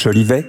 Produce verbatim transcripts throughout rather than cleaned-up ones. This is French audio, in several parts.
Jolivet?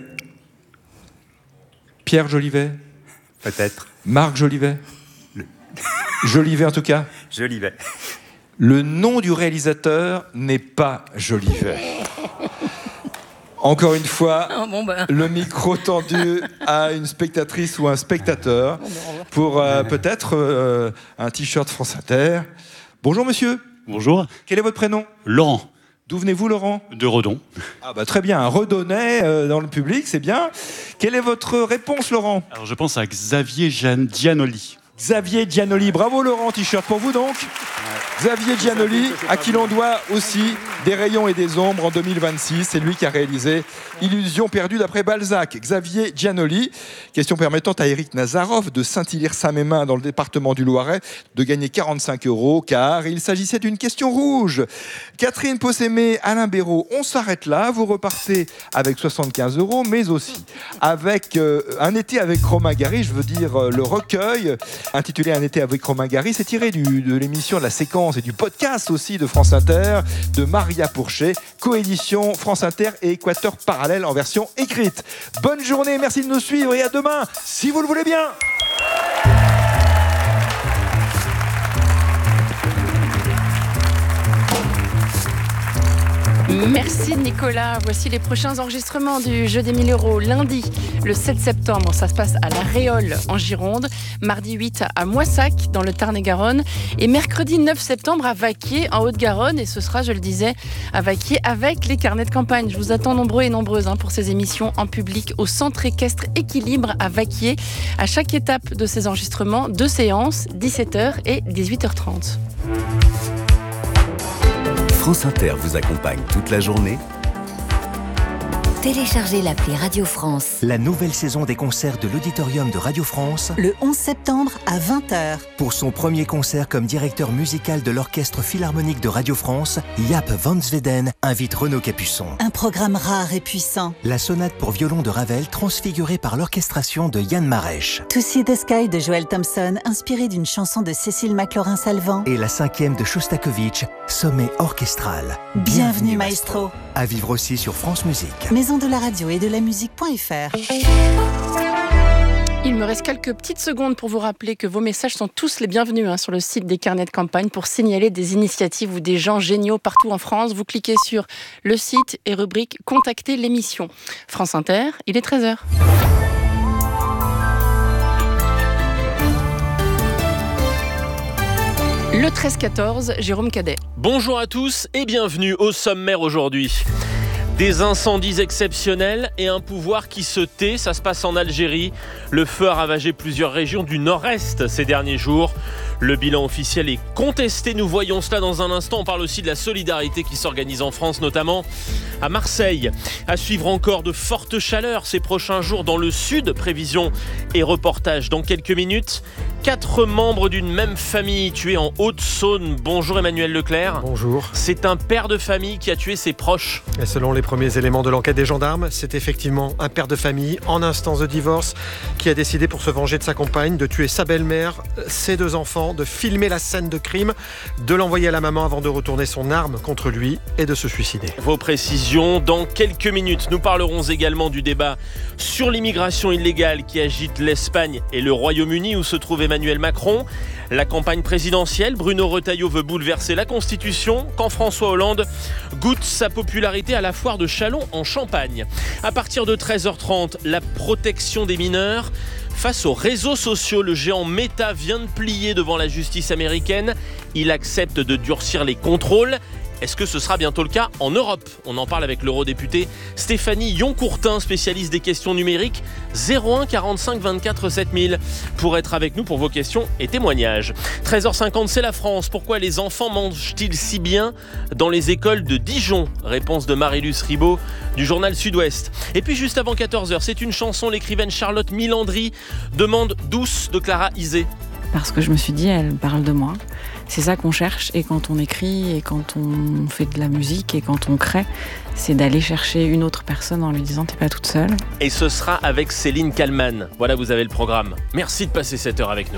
Pierre Jolivet? Peut-être. Marc Jolivet? Le... Jolivet en tout cas? Jolivet. Le nom du réalisateur n'est pas Jolivet. Encore une fois, oh, bon ben. le micro tendu à une spectatrice ou un spectateur pour euh, peut-être euh, un t-shirt France Inter. Bonjour monsieur. Bonjour. Quel est votre prénom? Laurent. D'où venez-vous, Laurent? De Redon. Ah bah très bien, un Redonnais euh, dans le public, c'est bien. Quelle est votre réponse, Laurent? Alors je pense à Xavier Gian- Giannoli. Xavier Giannoli. Bravo Laurent, t-shirt pour vous donc. Xavier Giannoli, à qui l'on doit aussi Des rayons et des ombres en deux mille vingt-six. C'est lui qui a réalisé Illusion perdue d'après Balzac. Xavier Giannoli. Question permettant à Eric Nazarov de Saint-Hilaire-Saint-Mémin dans le département du Loiret de gagner quarante-cinq euros car il s'agissait d'une question rouge. Catherine Possémé, Alain Béraud, on s'arrête là. Vous repartez avec soixante-quinze euros, mais aussi avec euh, Un été avec Romain Gary, je veux dire euh, le recueil intitulé Un été avec Romain Gary. C'est tiré du, de l'émission de la séquence et du podcast aussi de France Inter, de Maria Pourchet, coédition France Inter et Équateur Parallèle en version écrite. Bonne journée, merci de nous suivre et à demain, si vous le voulez bien. Merci Nicolas. Voici les prochains enregistrements du Jeu des mille euros. Lundi, le sept septembre, ça se passe à La Réole en Gironde. Mardi huit à Moissac dans le Tarn-et-Garonne. Et mercredi neuf septembre à Vaquier en Haute-Garonne. Et ce sera, je le disais, à Vaquier avec les carnets de campagne. Je vous attends nombreux et nombreuses hein, pour ces émissions en public au Centre équestre Équilibre à Vaquier. À chaque étape de ces enregistrements, deux séances, dix-sept heures et dix-huit heures trente. France Inter vous accompagne toute la journée. Téléchargez l'appli Radio France. La nouvelle saison des concerts de l'Auditorium de Radio France. Le onze septembre à vingt heures. Pour son premier concert comme directeur musical de l'Orchestre Philharmonique de Radio France, Jaap van Zweden invite Renaud Capuçon. Un programme rare et puissant. La sonate pour violon de Ravel transfigurée par l'orchestration de Yann Marèche. To See the Sky de Joel Thompson, inspiré d'une chanson de Cécile McLaurin-Salvant. Et la cinquième de Shostakovich, Sommet orchestral. Bienvenue, Bienvenue maestro. maestro. À vivre aussi sur France Musique. Maison de la radio et de la musique.fr. Il me reste quelques petites secondes pour vous rappeler que vos messages sont tous les bienvenus hein, sur le site des carnets de campagne pour signaler des initiatives ou des gens géniaux partout en France. Vous cliquez sur le site et rubrique « Contacter l'émission ». France Inter, il est treize heures. Le treize quatorze, Jérôme Cadet. Bonjour à tous et bienvenue au sommaire aujourd'hui. Des incendies exceptionnels et un pouvoir qui se tait, ça se passe en Algérie. Le feu a ravagé plusieurs régions du nord-est ces derniers jours. Le bilan officiel est contesté, nous voyons cela dans un instant. On parle aussi de la solidarité qui s'organise en France, notamment à Marseille. À suivre encore de fortes chaleurs ces prochains jours dans le sud. Prévision et reportage dans quelques minutes. Quatre membres d'une même famille tués en Haute-Saône. Bonjour Emmanuel Leclerc. Bonjour. C'est un père de famille qui a tué ses proches. Et selon les premiers éléments de l'enquête des gendarmes, c'est effectivement un père de famille en instance de divorce qui a décidé pour se venger de sa compagne de tuer sa belle-mère, ses deux enfants, de filmer la scène de crime, de l'envoyer à la maman avant de retourner son arme contre lui et de se suicider. Vos précisions dans quelques minutes. Nous parlerons également du débat sur l'immigration illégale qui agite l'Espagne et le Royaume-Uni où se trouve Emmanuel Macron. La campagne présidentielle, Bruno Retailleau veut bouleverser la Constitution quand François Hollande goûte sa popularité à la foire de Châlons en Champagne. À partir de treize heures trente, la protection des mineurs. Face aux réseaux sociaux, le géant Meta vient de plier devant la justice américaine. Il accepte de durcir les contrôles. Est-ce que ce sera bientôt le cas en Europe ? On en parle avec l'eurodéputée Stéphanie Yoncourtin, spécialiste des questions numériques, zéro un quarante-cinq vingt-quatre sept mille, pour être avec nous pour vos questions et témoignages. treize heures cinquante, c'est la France. Pourquoi les enfants mangent-ils si bien dans les écoles de Dijon ? Réponse de Marilus Ribaud du journal Sud-Ouest. Et puis juste avant quatorze heures, c'est une chanson, l'écrivaine Charlotte Milandry demande Douce de Clara Isé. Parce que je me suis dit, elle parle de moi. C'est ça qu'on cherche, et quand on écrit, et quand on fait de la musique, et quand on crée, c'est d'aller chercher une autre personne en lui disant « t'es pas toute seule ». Et ce sera avec Céline Kallmann. Voilà, vous avez le programme. Merci de passer cette heure avec nous.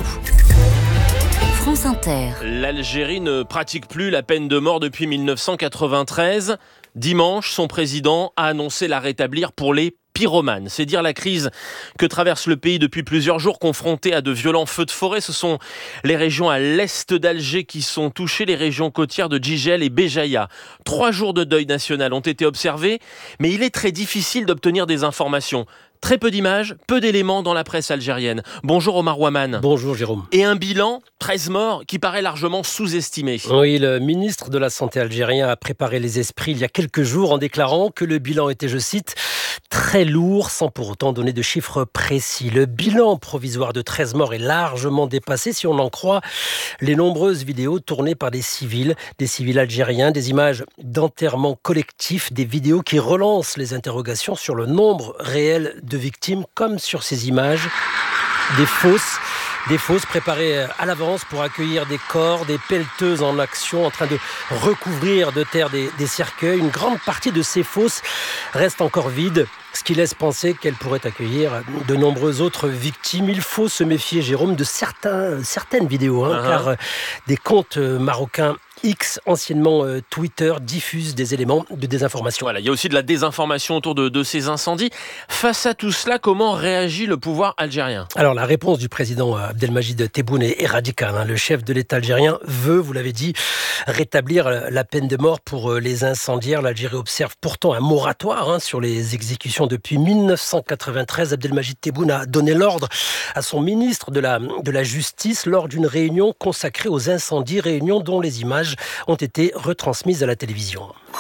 France Inter. L'Algérie ne pratique plus la peine de mort depuis mille neuf cent quatre-vingt-treize. Dimanche, son président a annoncé la rétablir pour les pyromane. C'est dire la crise que traverse le pays depuis plusieurs jours, confronté à de violents feux de forêt. Ce sont les régions à l'est d'Alger qui sont touchées, les régions côtières de Djigel et Béjaïa. Trois jours de deuil national ont été observés, mais il est très difficile d'obtenir des informations. Très peu d'images, peu d'éléments dans la presse algérienne. Bonjour Omar Ouaman. Bonjour Jérôme. Et un bilan, treize morts, qui paraît largement sous-estimé. Oui, le ministre de la Santé algérien a préparé les esprits il y a quelques jours en déclarant que le bilan était, je cite, très lourd, sans pour autant donner de chiffres précis. Le bilan provisoire de treize morts est largement dépassé si on en croit les nombreuses vidéos tournées par des civils, des civils algériens, des images d'enterrement collectif, des vidéos qui relancent les interrogations sur le nombre réel de victimes, comme sur ces images, des fosses, des fosses préparées à l'avance pour accueillir des corps, des pelleteuses en action en train de recouvrir de terre des, des cercueils. Une grande partie de ces fosses reste encore vide, ce qui laisse penser qu'elle pourrait accueillir de nombreuses autres victimes. Il faut se méfier, Jérôme, de certains, certaines vidéos, hein, uh-huh. car euh, des comptes euh, marocains X, anciennement euh, Twitter, diffusent des éléments de désinformation. Voilà, il y a aussi de la désinformation autour de, de ces incendies. Face à tout cela, comment réagit le pouvoir algérien ? Alors, la réponse du président Abdelmajid Tebboune est, est radicale. Hein. Le chef de l'État algérien veut, vous l'avez dit, rétablir la peine de mort pour les incendiaires. L'Algérie observe pourtant un moratoire hein, sur les exécutions depuis dix-neuf cent quatre-vingt-treize. Abdelmajid Tebboune a donné l'ordre à son ministre de la, de la Justice lors d'une réunion consacrée aux incendies, réunion dont les images ont été retransmises à la télévision.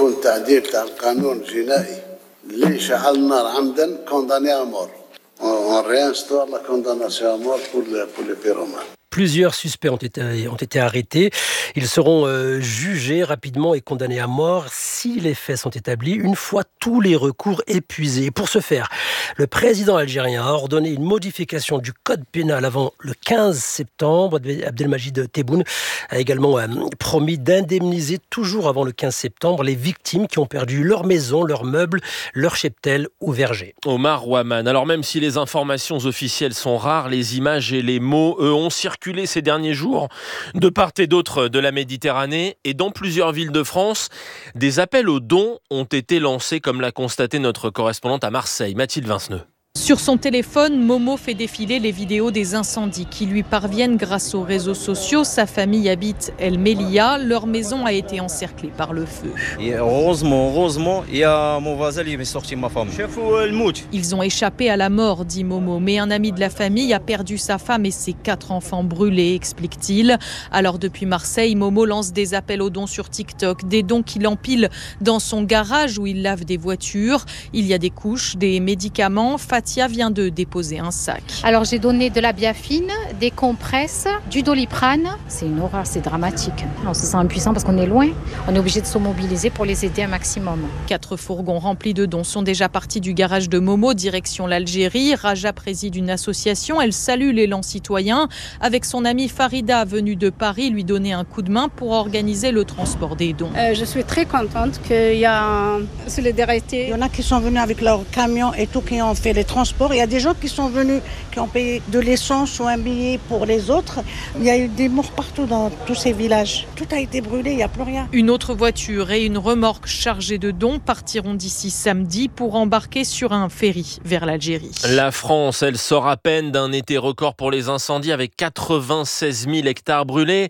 On réinstaure la condamnation à mort pour les, pour les pyromanes. Plusieurs suspects ont été, ont été arrêtés. Ils seront euh, jugés rapidement et condamnés à mort si les faits sont établis, une fois tous les recours épuisés. Pour ce faire, le président algérien a ordonné une modification du code pénal avant le quinze septembre. Abdelmajid Tebboune a également euh, promis d'indemniser toujours avant le quinze septembre les victimes qui ont perdu leur maison, leurs meubles, leur cheptel ou verger. Omar Ouaman, alors même si les informations officielles sont rares, les images et les mots, eux, ont circulé ces derniers jours de part et d'autre de la Méditerranée et dans plusieurs villes de France. Des appels aux dons ont été lancés, comme l'a constaté notre correspondante à Marseille, Mathilde Vinceneux. Sur son téléphone, Momo fait défiler les vidéos des incendies qui lui parviennent grâce aux réseaux sociaux. Sa famille habite El Melia. Leur maison a été encerclée par le feu. Et heureusement, heureusement, il y a mon voisin qui m'a sorti ma femme. Ils ont échappé à la mort, dit Momo. Mais un ami de la famille a perdu sa femme et ses quatre enfants brûlés, explique-t-il. Alors depuis Marseille, Momo lance des appels aux dons sur TikTok. Des dons qu'il empile dans son garage où il lave des voitures. Il y a des couches, des médicaments. Fatia vient de déposer un sac. Alors j'ai donné de la biafine, des compresses, du doliprane. C'est une horreur, c'est dramatique. On se sent impuissant parce qu'on est loin. On est obligé de se mobiliser pour les aider un maximum. Quatre fourgons remplis de dons sont déjà partis du garage de Momo, direction l'Algérie. Raja préside une association. Elle salue l'élan citoyen. Avec son amie Farida, venue de Paris, lui donner un coup de main pour organiser le transport des dons. Euh, je suis très contente qu'il y a une solidarité. Il y en a qui sont venus avec leur camion et tout, qui ont fait les transports. Il y a des gens qui sont venus, qui ont payé de l'essence ou un billet pour les autres. Il y a eu des morts partout dans tous ces villages. Tout a été brûlé, il n'y a plus rien. Une autre voiture et une remorque chargée de dons partiront d'ici samedi pour embarquer sur un ferry vers l'Algérie. La France, elle sort à peine d'un été record pour les incendies avec quatre-vingt-seize mille hectares brûlés.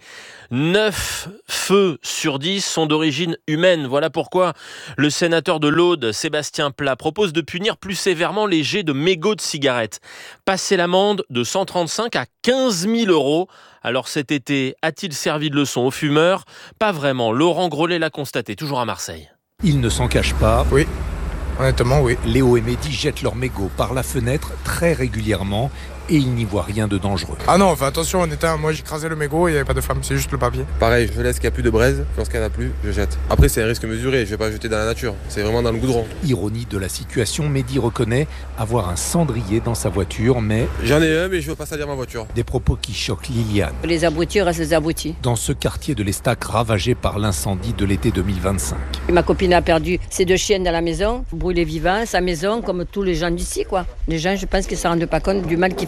neuf feux sur dix sont d'origine humaine. Voilà pourquoi le sénateur de l'Aude, Sébastien Pla, propose de punir plus sévèrement les jets de mégots de cigarettes. Passer l'amende de cent trente-cinq à quinze mille euros. Alors cet été, a-t-il servi de leçon aux fumeurs ? Pas vraiment. Laurent Grollet l'a constaté, toujours à Marseille. Il ne s'en cache pas. Oui. Honnêtement, oui. Léo et Mehdi jettent leurs mégots par la fenêtre très régulièrement et ils n'y voient rien de dangereux. Ah non, enfin attention, en état, moi j'ai écrasé le mégot et il n'y avait pas de femme, c'est juste le papier. Pareil, je laisse qu'il n'y a plus de braise, lorsqu'il n'y en a plus, je jette. Après c'est un risque mesuré, je ne vais pas jeter dans la nature, c'est vraiment dans le goudron. Ironie de la situation, Mehdi reconnaît avoir un cendrier dans sa voiture, mais... J'en ai un, mais je ne veux pas salir ma voiture. Des propos qui choquent Liliane. Les abrutis restent les abrutis. Dans ce quartier de l'Estac ravagé par l'incendie de l'été deux mille vingt-cinq. Et ma copine a perdu ses deux chiennes dans la maison, brûlées vivantes, sa maison, comme tous les gens d'ici, quoi. Les gens, je pense qu'ils ne se rendent pas compte du mal qu'ils font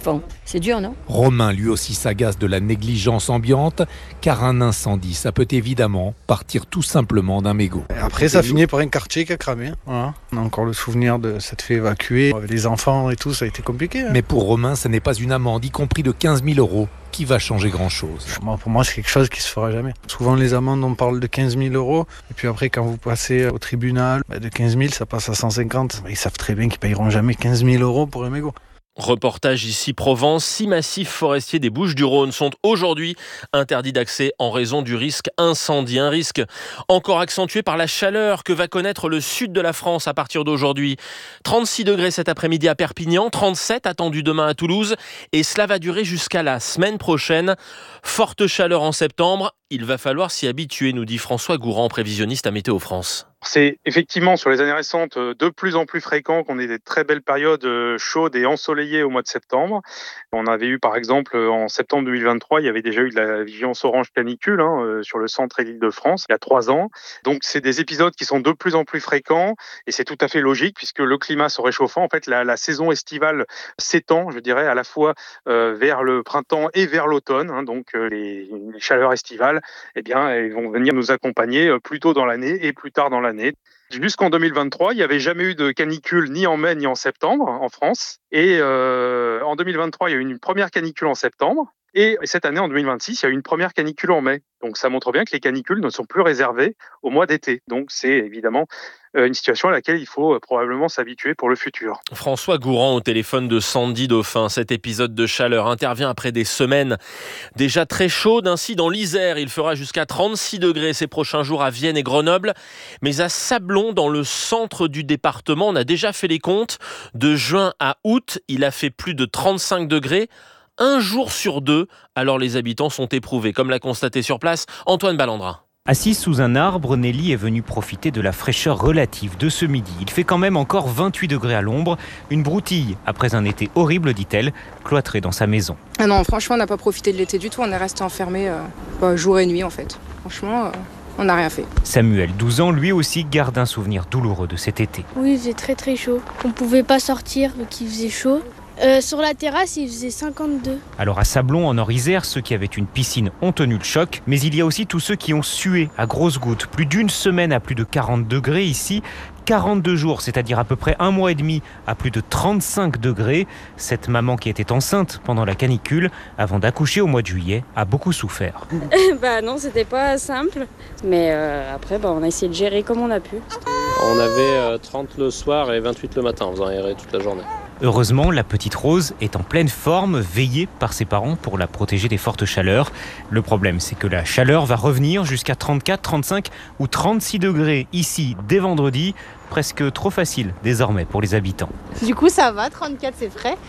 enfants. C'est dur, non ? Romain, lui aussi, s'agace de la négligence ambiante, car un incendie, ça peut évidemment partir tout simplement d'un mégot. Et après, ça finit par un quartier qui a cramé. Voilà. On a encore le souvenir de s'être fait évacuer. Avec les enfants et tout, ça a été compliqué. Hein. Mais pour Romain, ce n'est pas une amende, y compris de quinze mille euros, qui va changer grand-chose. Moi, pour moi, c'est quelque chose qui se fera jamais. Souvent, les amendes, on parle de quinze mille euros. Et puis après, quand vous passez au tribunal, bah, de quinze mille, ça passe à cent cinquante. Ils savent très bien qu'ils payeront jamais quinze mille euros pour un mégot. Reportage ici Provence. Six massifs forestiers des Bouches-du-Rhône sont aujourd'hui interdits d'accès en raison du risque incendie. Un risque encore accentué par la chaleur que va connaître le sud de la France à partir d'aujourd'hui. trente-six degrés cet après-midi à Perpignan, trente-sept attendus demain à Toulouse et cela va durer jusqu'à la semaine prochaine. Forte chaleur en septembre, il va falloir s'y habituer, nous dit François Gourand, prévisionniste à Météo France. C'est effectivement sur les années récentes de plus en plus fréquent qu'on ait des très belles périodes chaudes et ensoleillées au mois de septembre. On avait eu par exemple en septembre deux mille vingt-trois, il y avait déjà eu de la vigilance orange canicule hein, sur le centre et l'Île-de-France il y a trois ans. Donc c'est des épisodes qui sont de plus en plus fréquents et c'est tout à fait logique puisque le climat se réchauffant, en fait la, la saison estivale s'étend, je dirais, à la fois euh, vers le printemps et vers l'automne. Hein, donc euh, les, les chaleurs estivales, eh bien, elles vont venir nous accompagner plus tôt dans l'année et plus tard dans l'année. Jusqu'en deux mille vingt-trois, il n'y avait jamais eu de canicule ni en mai ni en septembre en France. Et euh, en deux mille vingt-trois, il y a eu une première canicule en septembre. Et cette année, en deux mille vingt-six, il y a eu une première canicule en mai. Donc ça montre bien que les canicules ne sont plus réservées au mois d'été. Donc c'est évidemment une situation à laquelle il faut probablement s'habituer pour le futur. François Gourand au téléphone de Sandy Dauphin. Cet épisode de chaleur intervient après des semaines déjà très chaudes. Ainsi, dans l'Isère, il fera jusqu'à trente-six degrés ces prochains jours à Vienne et Grenoble. Mais à Sablons, dans le centre du département, on a déjà fait les comptes. De juin à août, il a fait plus de trente-cinq degrés. Un jour sur deux, alors les habitants sont éprouvés, comme l'a constaté sur place Antoine Ballandrin. Assise sous un arbre, Nelly est venue profiter de la fraîcheur relative de ce midi. Il fait quand même encore vingt-huit degrés à l'ombre. Une broutille après un été horrible, dit-elle, cloîtrée dans sa maison. Ah non, franchement, on n'a pas profité de l'été du tout. On est resté enfermés euh, bah, jour et nuit, en fait. Franchement, euh, on n'a rien fait. Samuel, douze ans, lui aussi garde un souvenir douloureux de cet été. Oui, il faisait très très chaud. On ne pouvait pas sortir, donc il faisait chaud. Euh, sur la terrasse, il faisait cinquante-deux. Alors à Sablons, en Nord-Isère, ceux qui avaient une piscine ont tenu le choc, mais il y a aussi tous ceux qui ont sué à grosses gouttes. Plus d'une semaine à plus de quarante degrés ici, quarante-deux jours, c'est-à-dire à peu près un mois et demi à plus de trente-cinq degrés. Cette maman qui était enceinte pendant la canicule, avant d'accoucher au mois de juillet, a beaucoup souffert. Bah non, c'était pas simple, mais euh, après bah, on a essayé de gérer comme on a pu. On avait euh, trente le soir et vingt-huit le matin, en faisant errer toute la journée. Heureusement, la petite Rose est en pleine forme, veillée par ses parents pour la protéger des fortes chaleurs. Le problème, c'est que la chaleur va revenir jusqu'à trente-quatre, trente-cinq ou trente-six degrés ici dès vendredi. Presque trop facile désormais pour les habitants. Du coup, ça va, trente-quatre c'est frais.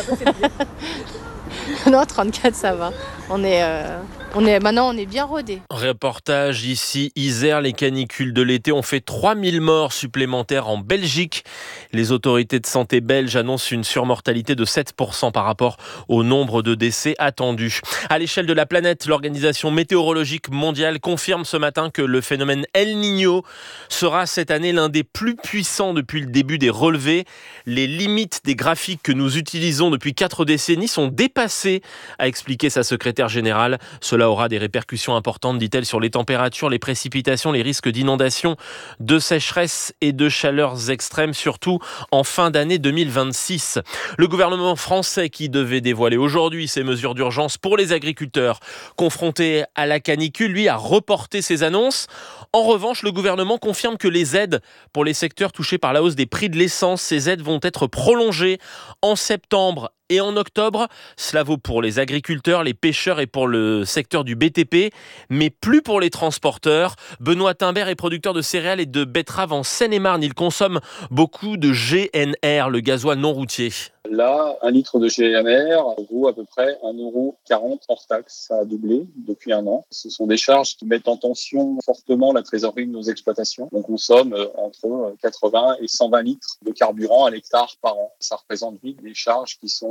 Non, trente-quatre ça va. On est, euh, on est, maintenant, on est bien rodés. Reportage ici, Isère, les canicules de l'été ont fait trois mille morts supplémentaires en Belgique. Les autorités de santé belges annoncent une surmortalité de sept pour cent par rapport au nombre de décès attendus. À l'échelle de la planète, l'Organisation météorologique mondiale confirme ce matin que le phénomène El Niño sera cette année l'un des plus puissants depuis le début des relevés. Les limites des graphiques que nous utilisons depuis quatre décennies sont dépassées, a expliqué sa secrétaire générale. Cela aura des répercussions importantes, dit-elle, sur les températures, les précipitations, les risques d'inondation, de sécheresse et de chaleurs extrêmes, surtout en fin d'année deux mille vingt-six. Le gouvernement français qui devait dévoiler aujourd'hui ses mesures d'urgence pour les agriculteurs confrontés à la canicule, lui, a reporté ses annonces. En revanche, le gouvernement confirme que les aides pour les secteurs touchés par la hausse des prix de l'essence, ces aides vont être prolongées en septembre et en octobre. Cela vaut pour les agriculteurs, les pêcheurs et pour le secteur du B T P, mais plus pour les transporteurs. Benoît Timbert est producteur de céréales et de betteraves en Seine-et-Marne. Il consomme beaucoup de G N R, le gasoil non routier. Là, un litre de G N R vaut à peu près un euro quarante hors taxe. Ça a doublé depuis un an. Ce sont des charges qui mettent en tension fortement la trésorerie de nos exploitations. On consomme entre quatre-vingts et cent vingt litres de carburant à l'hectare par an. Ça représente vite des charges qui sont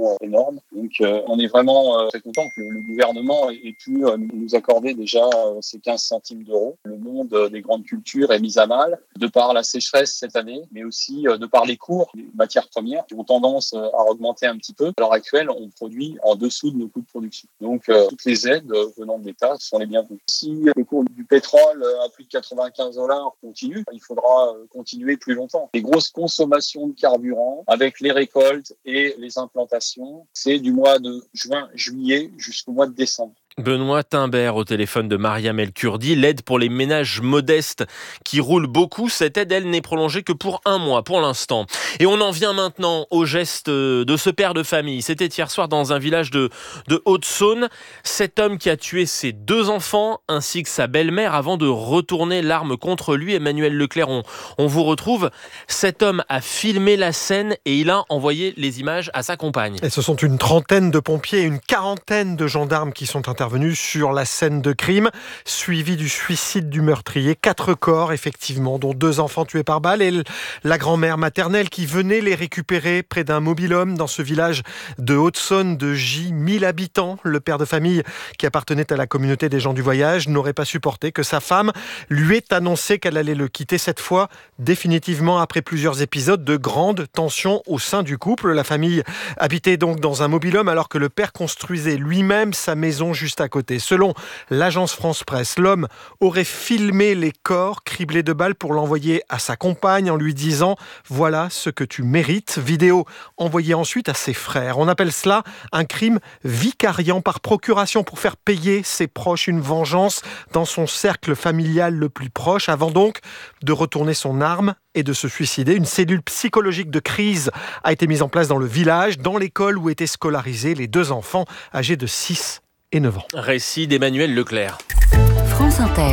vraiment énorme. Donc euh, on est vraiment euh, très content que le, le gouvernement ait pu euh, nous accorder déjà euh, ces quinze centimes d'euros. Le monde euh, des grandes cultures est mis à mal de par la sécheresse cette année, mais aussi euh, de par les cours des matières premières qui ont tendance euh, à augmenter un petit peu. À l'heure actuelle, on produit en dessous de nos coûts de production. Donc euh, toutes les aides euh, venant de l'État sont les bienvenues. Si le cours du pétrole euh, à plus de quatre-vingt-quinze dollars continue, il faudra euh, continuer plus longtemps. Les grosses consommations de carburant avec les récoltes et les implantations, c'est du mois de juin, juillet jusqu'au mois de décembre. Benoît Timbert au téléphone de Mariam El Kurdi. L'aide pour les ménages modestes qui roulent beaucoup, cette aide, elle, n'est prolongée que pour un mois pour l'instant. Et on en vient maintenant au geste de ce père de famille. C'était hier soir dans un village de, de Haute-Saône. Cet homme qui a tué ses deux enfants ainsi que sa belle-mère avant de retourner l'arme contre lui. Emmanuel Leclerc, on, on vous retrouve. Cet homme a filmé la scène et il a envoyé les images à sa compagne. Et ce sont une trentaine de pompiers et une quarantaine de gendarmes qui sont intervenus sur la scène de crime, suivi du suicide du meurtrier. Quatre corps, effectivement, dont deux enfants tués par balle et la grand-mère maternelle qui venait les récupérer près d'un mobil-home dans ce village de Haute-Saône de J, mille habitants. Le père de famille, qui appartenait à la communauté des gens du voyage, n'aurait pas supporté que sa femme lui ait annoncé qu'elle allait le quitter, cette fois définitivement, après plusieurs épisodes de grande tension au sein du couple. La famille habitait donc dans un mobil-home alors que le père construisait lui-même sa maison juste à côté. Selon l'agence France-Presse, l'homme aurait filmé les corps criblés de balles pour l'envoyer à sa compagne en lui disant « Voilà ce que tu mérites ». Vidéo envoyée ensuite à ses frères. On appelle cela un crime vicariant par procuration pour faire payer ses proches une vengeance dans son cercle familial le plus proche avant donc de retourner son arme et de se suicider. Une cellule psychologique de crise a été mise en place dans le village, dans l'école où étaient scolarisés les deux enfants âgés de six et neuf ans. Récit d'Emmanuel Leclerc. France Inter,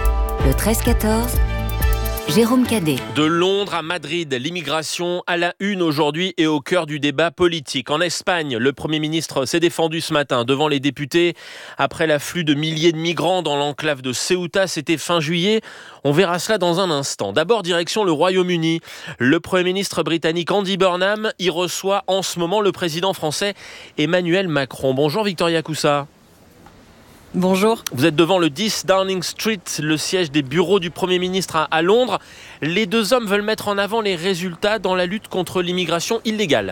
le treize quatorze, Jérôme Cadet. De Londres à Madrid, l'immigration à la une aujourd'hui et au cœur du débat politique. En Espagne, le Premier ministre s'est défendu ce matin devant les députés après l'afflux de milliers de migrants dans l'enclave de Ceuta. C'était fin juillet. On verra cela dans un instant. D'abord, direction le Royaume-Uni. Le Premier ministre britannique Andy Burnham y reçoit en ce moment le président français Emmanuel Macron. Bonjour Victoria Coussa. Bonjour. Vous êtes devant le dix Downing Street, le siège des bureaux du Premier ministre à, à Londres. Les deux hommes veulent mettre en avant les résultats dans la lutte contre l'immigration illégale.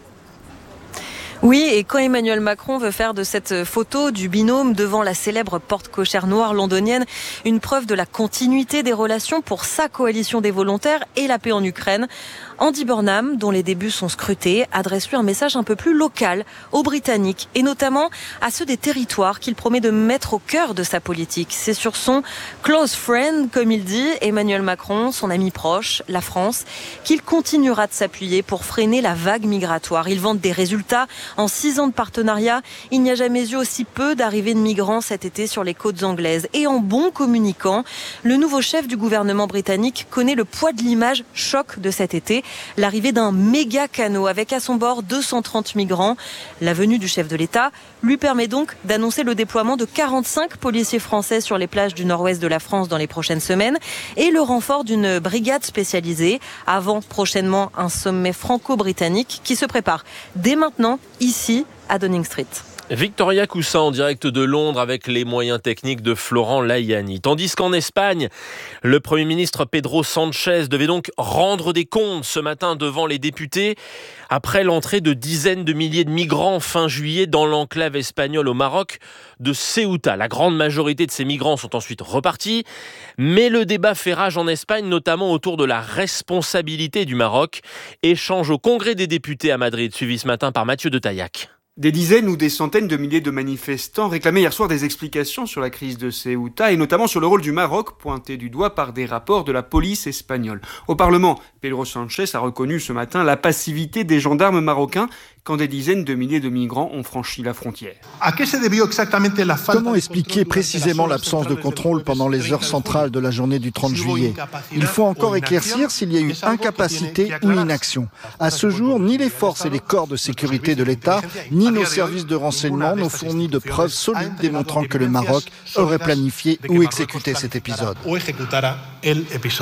Oui, et quand Emmanuel Macron veut faire de cette photo du binôme devant la célèbre porte cochère noire londonienne une preuve de la continuité des relations pour sa coalition des volontaires et la paix en Ukraine, Andy Burnham, dont les débuts sont scrutés, adresse lui un message un peu plus local aux Britanniques et notamment à ceux des territoires qu'il promet de mettre au cœur de sa politique. C'est sur son close friend, comme il dit, Emmanuel Macron, son ami proche, la France, qu'il continuera de s'appuyer pour freiner la vague migratoire. Il vante des résultats. En six ans de partenariat, il n'y a jamais eu aussi peu d'arrivées de migrants cet été sur les côtes anglaises. Et en bon communicant, le nouveau chef du gouvernement britannique connaît le poids de l'image choc de cet été. L'arrivée d'un méga canot avec à son bord deux cent trente migrants. La venue du chef de l'État lui permet donc d'annoncer le déploiement de quarante-cinq policiers français sur les plages du nord-ouest de la France dans les prochaines semaines et le renfort d'une brigade spécialisée avant prochainement un sommet franco-britannique qui se prépare dès maintenant ici à Downing Street. Victoria Coussa en direct de Londres avec les moyens techniques de Florent Laiani. Tandis qu'en Espagne, le Premier ministre Pedro Sánchez devait donc rendre des comptes ce matin devant les députés après l'entrée de dizaines de milliers de migrants fin juillet dans l'enclave espagnole au Maroc de Ceuta. La grande majorité de ces migrants sont ensuite repartis, mais le débat fait rage en Espagne, notamment autour de la responsabilité du Maroc. Échange au Congrès des députés à Madrid, suivi ce matin par Mathieu de Taillac. Des dizaines ou des centaines de milliers de manifestants réclamaient hier soir des explications sur la crise de Ceuta et notamment sur le rôle du Maroc pointé du doigt par des rapports de la police espagnole. Au Parlement, Pedro Sánchez a reconnu ce matin la passivité des gendarmes marocains quand des dizaines de milliers de migrants ont franchi la frontière. Comment expliquer précisément l'absence de contrôle pendant les heures centrales de la journée du trente juillet ? Il faut encore éclaircir s'il y a eu incapacité ou inaction. À ce jour, ni les forces et les corps de sécurité de l'État, ni nos services de renseignement n'ont fourni de preuves solides démontrant que le Maroc aurait planifié ou exécuté cet épisode.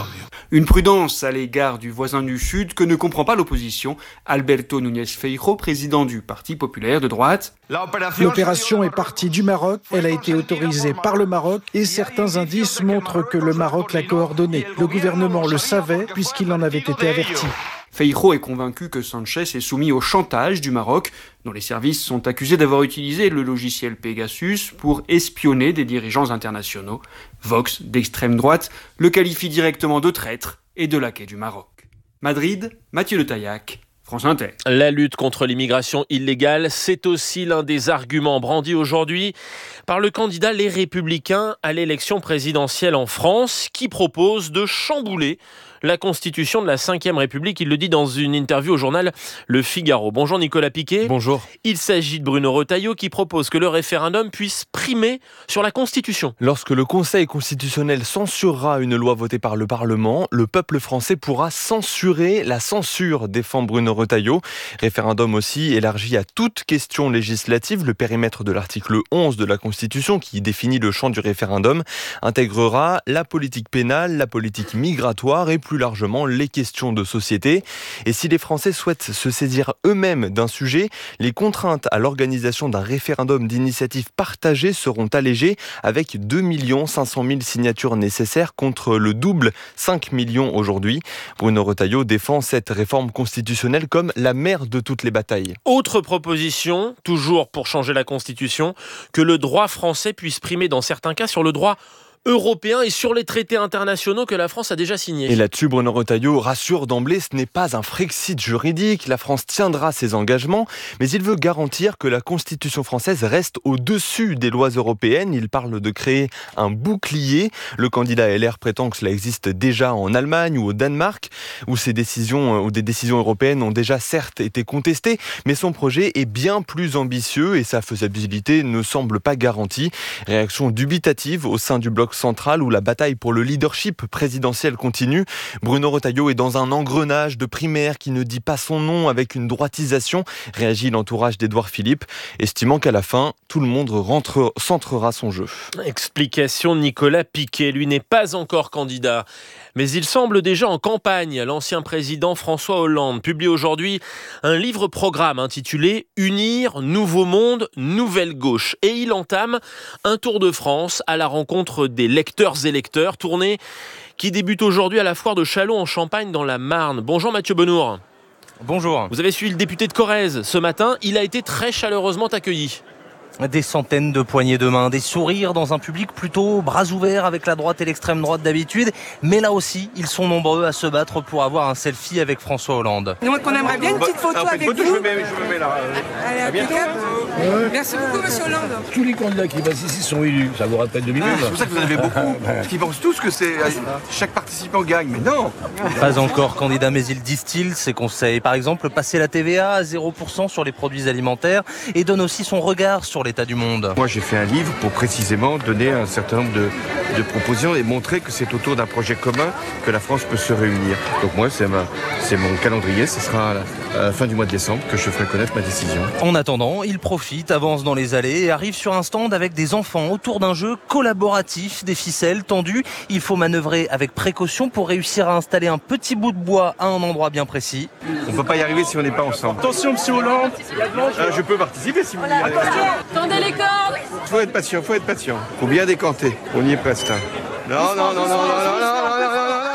Une prudence à l'égard du voisin du Sud que ne comprend pas l'opposition. Alberto Núñez Feijóo, président du Parti populaire de droite. L'opération est partie du Maroc, elle a été autorisée par le Maroc et certains indices montrent que le Maroc l'a coordonnée. Le gouvernement le savait puisqu'il en avait été averti. Feijóo est convaincu que Sanchez est soumis au chantage du Maroc, dont les services sont accusés d'avoir utilisé le logiciel Pegasus pour espionner des dirigeants internationaux. Vox, d'extrême droite, le qualifie directement de traître et de laquais du Maroc. Madrid, Mathieu Le Taillac, France Inter. La lutte contre l'immigration illégale, c'est aussi l'un des arguments brandis aujourd'hui par le candidat Les Républicains à l'élection présidentielle en France, qui propose de chambouler la constitution de la cinquième République. Il le dit dans une interview au journal Le Figaro. Bonjour Nicolas Piquet. Bonjour. Il s'agit de Bruno Retailleau qui propose que le référendum puisse primer sur la Constitution. Lorsque le Conseil constitutionnel censurera une loi votée par le Parlement, le peuple français pourra censurer la censure, défend Bruno Retailleau. Référendum aussi élargi à toute question législative. Le périmètre de l'article onze de la Constitution, qui définit le champ du référendum, intégrera la politique pénale, la politique migratoire et plus largement les questions de société. Et si les Français souhaitent se saisir eux-mêmes d'un sujet, les contraintes à l'organisation d'un référendum d'initiative partagée seront allégées avec deux millions cinq cent mille signatures nécessaires contre le double, cinq millions aujourd'hui. Bruno Retailleau défend cette réforme constitutionnelle comme la mère de toutes les batailles. Autre proposition, toujours pour changer la Constitution, que le droit français puisse primer dans certains cas sur le droit européen et sur les traités internationaux que la France a déjà signés. Et là-dessus, Bruno Retailleau rassure d'emblée, ce n'est pas un Frexit juridique, la France tiendra ses engagements, mais il veut garantir que la Constitution française reste au-dessus des lois européennes. Il parle de créer un bouclier. Le candidat L R prétend que cela existe déjà en Allemagne ou au Danemark, où ces décisions, où des décisions européennes ont déjà certes été contestées, mais son projet est bien plus ambitieux et sa faisabilité ne semble pas garantie. Réaction dubitative au sein du bloc centrale où la bataille pour le leadership présidentiel continue. Bruno Retailleau est dans un engrenage de primaire qui ne dit pas son nom avec une droitisation, réagit l'entourage d'Édouard Philippe, estimant qu'à la fin, tout le monde rentre, centrera son jeu. Explication Nicolas Piquet, lui n'est pas encore candidat, mais il semble déjà en campagne. L'ancien président François Hollande publie aujourd'hui un livre-programme intitulé « Unir, Nouveau Monde, Nouvelle Gauche » et il entame un tour de France à la rencontre des lecteurs et lecteurs, tournée qui débute aujourd'hui à la foire de Châlons en Champagne dans la Marne. Bonjour Mathieu Benour. Bonjour. Vous avez suivi le député de Corrèze ce matin, il a été très chaleureusement accueilli. Des centaines de poignées de main, des sourires dans un public plutôt bras ouverts avec la droite et l'extrême droite d'habitude. Mais là aussi, ils sont nombreux à se battre pour avoir un selfie avec François Hollande. Donc on aimerait bien une petite photo ah, avec une photo, vous. Je me mets, je me mets là. Allez, à impeccable. Ouais. Merci beaucoup, monsieur Hollande. Tous les candidats qui passent ici sont élus. Ça vous rappelle deux minutes. Ah, c'est pour ça que vous en avez beaucoup. Parce qu'ils pensent tous que c'est chaque participant gagne. Mais non. Pas encore candidat, mais il distille ses conseils. Par exemple, passer la T V A à zéro pour cent sur les produits alimentaires et donne aussi son regard sur l'état du monde. Moi, j'ai fait un livre pour précisément donner un certain nombre de, de propositions et montrer que c'est autour d'un projet commun que la France peut se réunir. Donc moi, c'est, ma, c'est mon calendrier. Ce sera à la, à la fin du mois de décembre que je ferai connaître ma décision. En attendant, il profite, avance dans les allées et arrive sur un stand avec des enfants autour d'un jeu collaboratif, des ficelles tendues. Il faut manœuvrer avec précaution pour réussir à installer un petit bout de bois à un endroit bien précis. On ne peut pas y arriver si on n'est pas ensemble. Attention, monsieur Hollande. Euh, je peux participer si vous voulez. Tendez les cordes. Il faut être patient, il faut être patient. Il faut bien décanter. On y est presque. Hein. Non, non, non, non, non, non, non, non, non, non, non.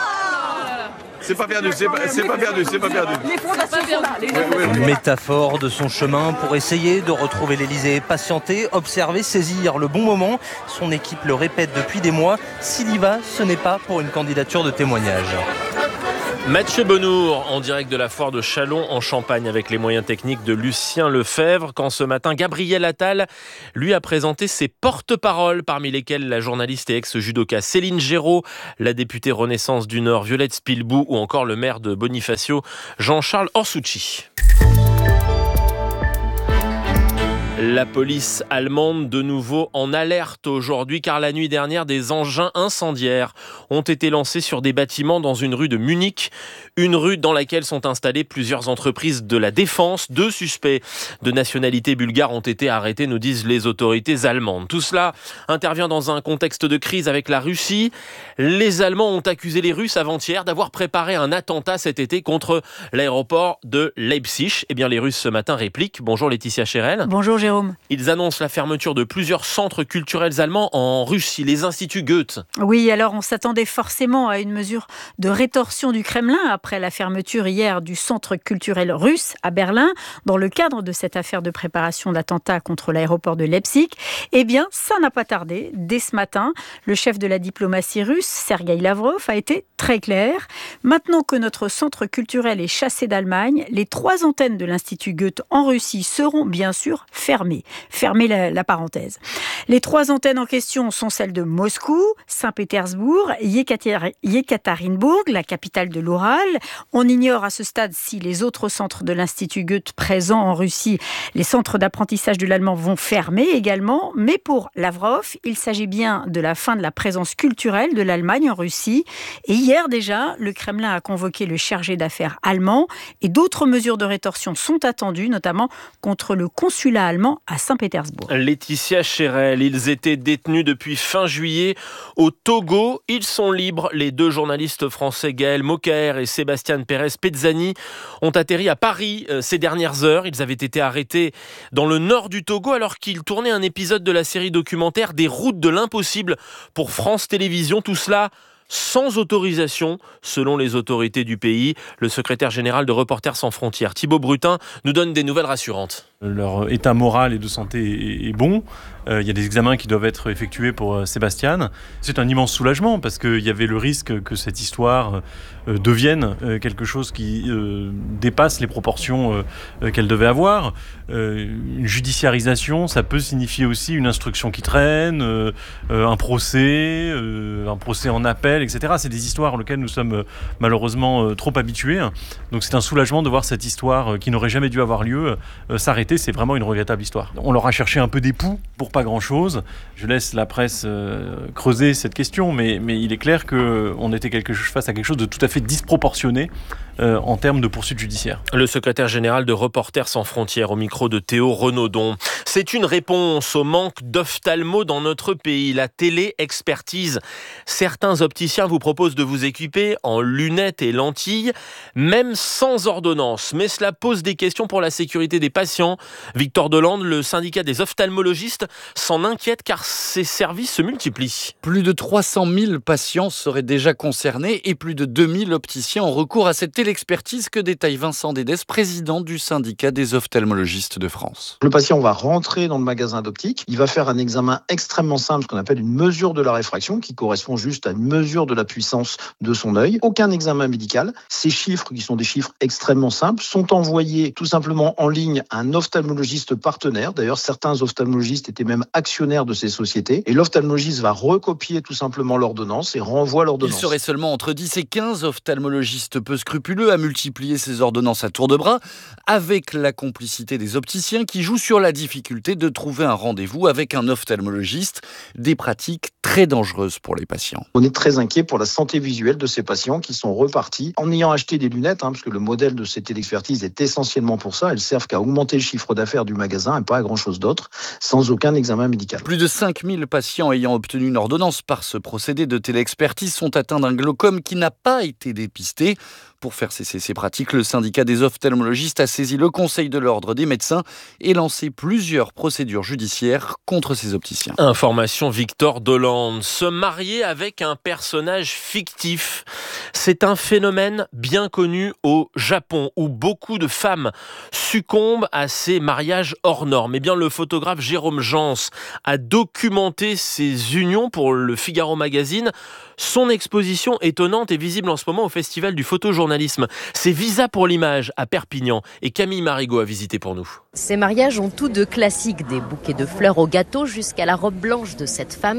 C'est pas perdu, c'est pas, c'est pas perdu, c'est pas perdu. Les fondations sont là. Les oui, oui, oui. Métaphore de son chemin pour essayer de retrouver l'Élysée. Patienter, observer, saisir le bon moment. Son équipe le répète depuis des mois. S'il y va, ce n'est pas pour une candidature de témoignage. Mathieu Benour, en direct de la foire de Châlons en Champagne avec les moyens techniques de Lucien Lefebvre, quand ce matin Gabriel Attal lui a présenté ses porte-paroles, parmi lesquels la journaliste et ex-judoka Céline Géraud, la députée Renaissance du Nord Violette Spilbou ou encore le maire de Bonifacio Jean-Charles Orsucci. La police allemande de nouveau en alerte aujourd'hui car la nuit dernière des engins incendiaires ont été lancés sur des bâtiments dans une rue de Munich, une rue dans laquelle sont installées plusieurs entreprises de la défense. Deux suspects de nationalité bulgare ont été arrêtés, nous disent les autorités allemandes. Tout cela intervient dans un contexte de crise avec la Russie. Les Allemands ont accusé les Russes avant-hier d'avoir préparé un attentat cet été contre l'aéroport de Leipzig. Eh bien les Russes ce matin répliquent. Bonjour Laetitia Chérel. Bonjour Jérôme. Ils annoncent la fermeture de plusieurs centres culturels allemands en Russie, les instituts Goethe. Oui, alors on s'attendait forcément à une mesure de rétorsion du Kremlin après la fermeture hier du centre culturel russe à Berlin, dans le cadre de cette affaire de préparation d'attentat contre l'aéroport de Leipzig. Eh bien, ça n'a pas tardé. Dès ce matin, le chef de la diplomatie russe, Sergueï Lavrov, a été très clair. Maintenant que notre centre culturel est chassé d'Allemagne, les trois antennes de l'Institut Goethe en Russie seront bien sûr fermées. Fermez la, la parenthèse. Les trois antennes en question sont celles de Moscou, Saint-Pétersbourg, Yekaterinbourg, la capitale de l'Oural. On ignore à ce stade si les autres centres de l'Institut Goethe présents en Russie, les centres d'apprentissage de l'allemand, vont fermer également. Mais pour Lavrov, il s'agit bien de la fin de la présence culturelle de l'Allemagne en Russie. Et hier déjà, le Kremlin a convoqué le chargé d'affaires allemand et d'autres mesures de rétorsion sont attendues, notamment contre le consulat allemand à Saint-Pétersbourg. Laetitia Chérel, ils étaient détenus depuis fin juillet au Togo. Ils sont libres. Les deux journalistes français Gaël Mokaer et Sébastien Pérez-Pezzani ont atterri à Paris ces dernières heures. Ils avaient été arrêtés dans le nord du Togo alors qu'ils tournaient un épisode de la série documentaire Des routes de l'impossible pour France Télévisions. Tout cela sans autorisation, selon les autorités du pays. Le secrétaire général de Reporters sans frontières, Thibaut Brutin, nous donne des nouvelles rassurantes. Leur état moral et de santé est bon. Euh, il y a des examens qui doivent être effectués pour Sébastien. C'est un immense soulagement parce qu'il y avait le risque que cette histoire euh, devienne euh, quelque chose qui euh, dépasse les proportions euh, qu'elle devait avoir. Euh, une judiciarisation, ça peut signifier aussi une instruction qui traîne, euh, euh, un procès, euh, un procès en appel, et cetera. C'est des histoires auxquelles nous sommes euh, malheureusement euh, trop habitués. Donc c'est un soulagement de voir cette histoire euh, qui n'aurait jamais dû avoir lieu euh, s'arrêter. C'est vraiment une regrettable histoire. On leur a cherché un peu d'époux pour pas grand-chose. Je laisse la presse euh, creuser cette question, mais, mais il est clair qu'on était quelque, face à quelque chose de tout à fait disproportionné euh, en termes de poursuites judiciaires. Le secrétaire général de Reporters sans frontières au micro de Théo Renaudon. C'est une réponse au manque d'ophtalmo dans notre pays, la télé-expertise. Certains opticiens vous proposent de vous équiper en lunettes et lentilles, même sans ordonnance. Mais cela pose des questions pour la sécurité des patients. Victor Delande, le syndicat des ophtalmologistes, s'en inquiète car ces services se multiplient. Plus de trois cent mille patients seraient déjà concernés et plus de deux mille opticiens ont recours à cette télé-expertise que détaille Vincent Dédès, président du syndicat des ophtalmologistes de France. Le patient va rentrer dans le magasin d'optique, il va faire un examen extrêmement simple, ce qu'on appelle une mesure de la réfraction, qui correspond juste à une mesure de la puissance de son œil. Aucun examen médical. Ces chiffres, qui sont des chiffres extrêmement simples, sont envoyés tout simplement en ligne à un ophtalmologiste partenaire. D'ailleurs, certains ophtalmologistes étaient même actionnaires de ces sociétés. Et l'ophtalmologiste va recopier tout simplement l'ordonnance et renvoie l'ordonnance. Il serait seulement entre dix et quinze ophtalmologistes peu scrupuleux à multiplier ces ordonnances à tour de bras, avec la complicité des opticiens qui jouent sur la difficulté de trouver un rendez-vous avec un ophtalmologiste. Des pratiques très dangereuses pour les patients. On est très inquiet pour la santé visuelle de ces patients qui sont repartis en ayant acheté des lunettes, hein, parce que le modèle de cette télé-expertise est essentiellement pour ça. Elles servent qu'à augmenter le chiffre d'affaires du magasin et pas à grand-chose d'autre, sans aucun examen médical. Plus de cinq mille patients ayant obtenu une ordonnance par ce procédé de télé-expertise sont atteints d'un glaucome qui n'a pas été dépisté. Pour faire cesser ces pratiques, le syndicat des ophtalmologistes a saisi le Conseil de l'ordre des médecins et lancé plusieurs procédures judiciaires contre ces opticiens. Information Victor Delande. Se marier avec un personnage fictif, c'est un phénomène bien connu au Japon où beaucoup de femmes succombent à ces mariages hors normes. Eh bien, le photographe Jérôme Jans a documenté ces unions pour le Figaro Magazine. Son exposition étonnante est visible en ce moment au Festival du photojournalisme. C'est Visa pour l'image à Perpignan et Camille Marigot a visité pour nous. Ces mariages ont tout de classique, des bouquets de fleurs au gâteau jusqu'à la robe blanche de cette femme qui passe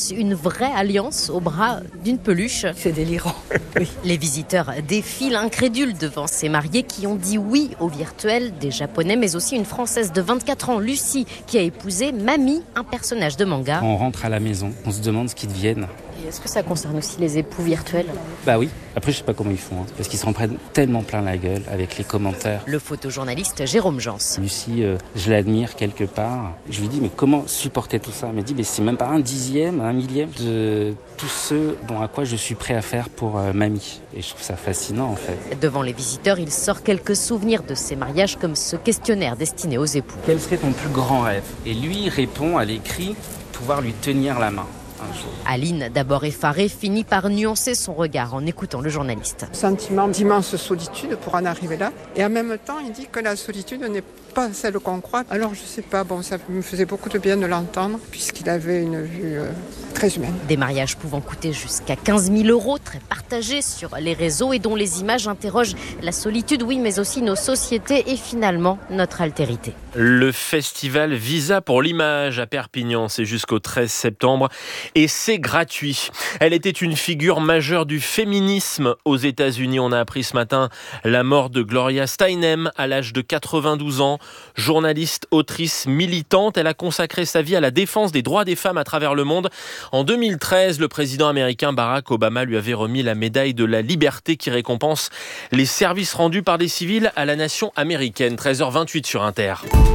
Est-ce une vraie alliance au bras d'une peluche ? C'est délirant. Oui. Les visiteurs défilent incrédules devant ces mariés qui ont dit oui au virtuel, des Japonais, mais aussi une Française de vingt-quatre ans, Lucie, qui a épousé Mamie, un personnage de manga. Quand on rentre à la maison, on se demande ce qu'ils deviennent. Et est-ce que ça concerne aussi les époux virtuels ? Bah oui. Après, je sais pas comment ils font, hein, parce qu'ils s'en prennent tellement plein la gueule avec les commentaires. Le photojournaliste Jérôme Jans. Lucie, euh, je l'admire quelque part. Je lui dis, mais comment supporter tout ça ? Elle m'a dit, mais c'est même pas un dixième, un millième de tout ce dont à quoi je suis prêt à faire pour euh, Mamie. Et je trouve ça fascinant, en fait. Devant les visiteurs, il sort quelques souvenirs de ces mariages, comme ce questionnaire destiné aux époux. Quel serait ton plus grand rêve ? Et lui répond à l'écrit, pouvoir lui tenir la main. Aline, d'abord effarée, finit par nuancer son regard en écoutant le journaliste. Sentiment d'immense solitude pour en arriver là. Et en même temps, il dit que la solitude n'est pas celle qu'on croit. Alors je sais pas, bon, ça me faisait beaucoup de bien de l'entendre, puisqu'il avait une vue euh, très humaine. Des mariages pouvant coûter jusqu'à quinze mille euros, très partagés sur les réseaux et dont les images interrogent la solitude, oui, mais aussi nos sociétés et finalement notre altérité. Le festival Visa pour l'image à Perpignan, c'est jusqu'au treize septembre et c'est gratuit. Elle était une figure majeure du féminisme aux États-Unis. On a appris ce matin la mort de Gloria Steinem à l'âge de quatre-vingt-douze ans. Journaliste, autrice, militante, elle a consacré sa vie à la défense des droits des femmes à travers le monde. En deux mille treize, le président américain Barack Obama lui avait remis la médaille de la liberté qui récompense les services rendus par des civils à la nation américaine. treize heures vingt-huit sur Inter.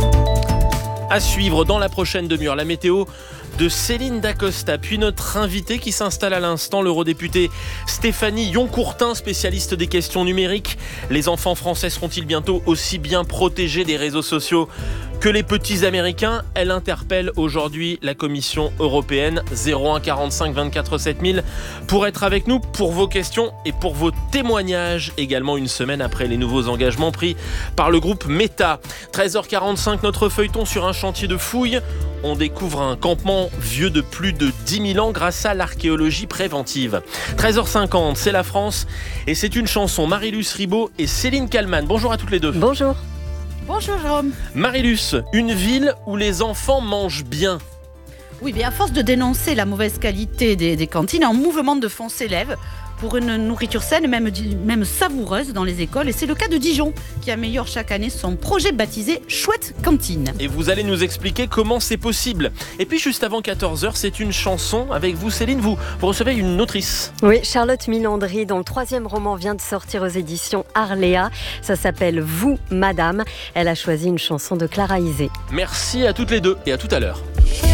À suivre dans la prochaine demi-heure, la météo de Céline Dacosta, puis notre invité qui s'installe à l'instant, l'eurodéputée Stéphanie Yoncourtin, spécialiste des questions numériques. Les enfants français seront-ils bientôt aussi bien protégés des réseaux sociaux que les petits Américains ? Elle interpelle aujourd'hui la Commission européenne. Zéro un quarante-cinq vingt-quatre sept mille pour être avec nous, pour vos questions et pour vos témoignages. Également une semaine après les nouveaux engagements pris par le groupe Meta. treize heures quarante-cinq, notre feuilleton sur un chantier de fouilles. On découvre un campement vieux de plus de dix mille ans grâce à l'archéologie préventive. treize heures cinquante, c'est la France et c'est une chanson. Marie-Luce Ribaud et Céline Kallmann. Bonjour à toutes les deux. Bonjour. Bonjour Jérôme. Marie-Luce, une ville où les enfants mangent bien. Oui, bien à force de dénoncer la mauvaise qualité des, des cantines, un mouvement de fond s'élève pour une nourriture saine, même, même savoureuse dans les écoles. Et c'est le cas de Dijon, qui améliore chaque année son projet baptisé Chouette Cantine. Et vous allez nous expliquer comment c'est possible. Et puis juste avant quatorze heures, c'est une chanson avec vous, Céline. Vous, vous recevez une autrice. Oui, Charlotte Milandry, dont le troisième roman vient de sortir aux éditions Arléa. Ça s'appelle Vous, Madame. Elle a choisi une chanson de Clara Isé. Merci à toutes les deux et à tout à l'heure.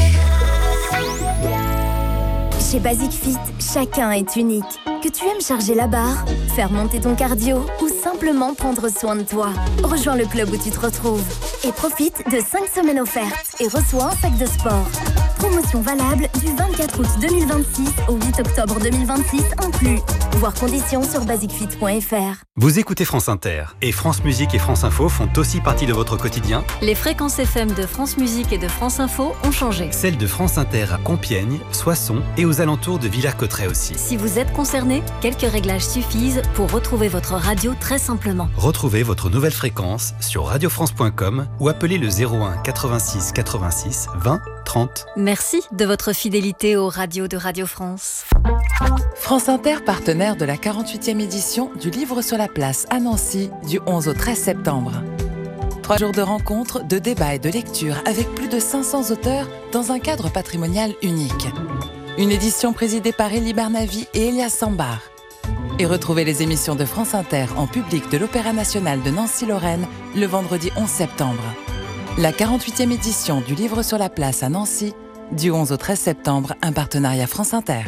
Chez Basic Fit, chacun est unique. Que tu aimes charger la barre, faire monter ton cardio ou simplement prendre soin de toi, rejoins le club où tu te retrouves et profite de cinq semaines offertes et reçois un sac de sport. Promotion valable du vingt-quatre août deux mille vingt-six au huit octobre deux mille vingt-six inclus. Voir conditions sur basic fit point f r. Vous écoutez France Inter et France Musique et France Info font aussi partie de votre quotidien. Les fréquences F M de France Musique et de France Info ont changé. Celles de France Inter à Compiègne, Soissons et aux alentours de Villers-Cotterêts aussi. Si vous êtes concerné, quelques réglages suffisent pour retrouver votre radio très simplement. Retrouvez votre nouvelle fréquence sur radio france point com ou appelez le zéro un quatre-vingt-six quatre-vingt-six vingt trente. Merci de votre fidélité aux radios de Radio France. France Inter, partenaire de la quarante-huitième édition du Livre sur la place à Nancy du onze au treize septembre. Trois jours de rencontres, de débats et de lectures avec plus de cinq cents auteurs dans un cadre patrimonial unique. Une édition présidée par Elie Barnavi et Elias Sambar. Et retrouvez les émissions de France Inter en public de l'Opéra National de Nancy-Lorraine le vendredi onze septembre. La quarante-huitième édition du Livre sur la place à Nancy, du onze au treize septembre, un partenariat France Inter.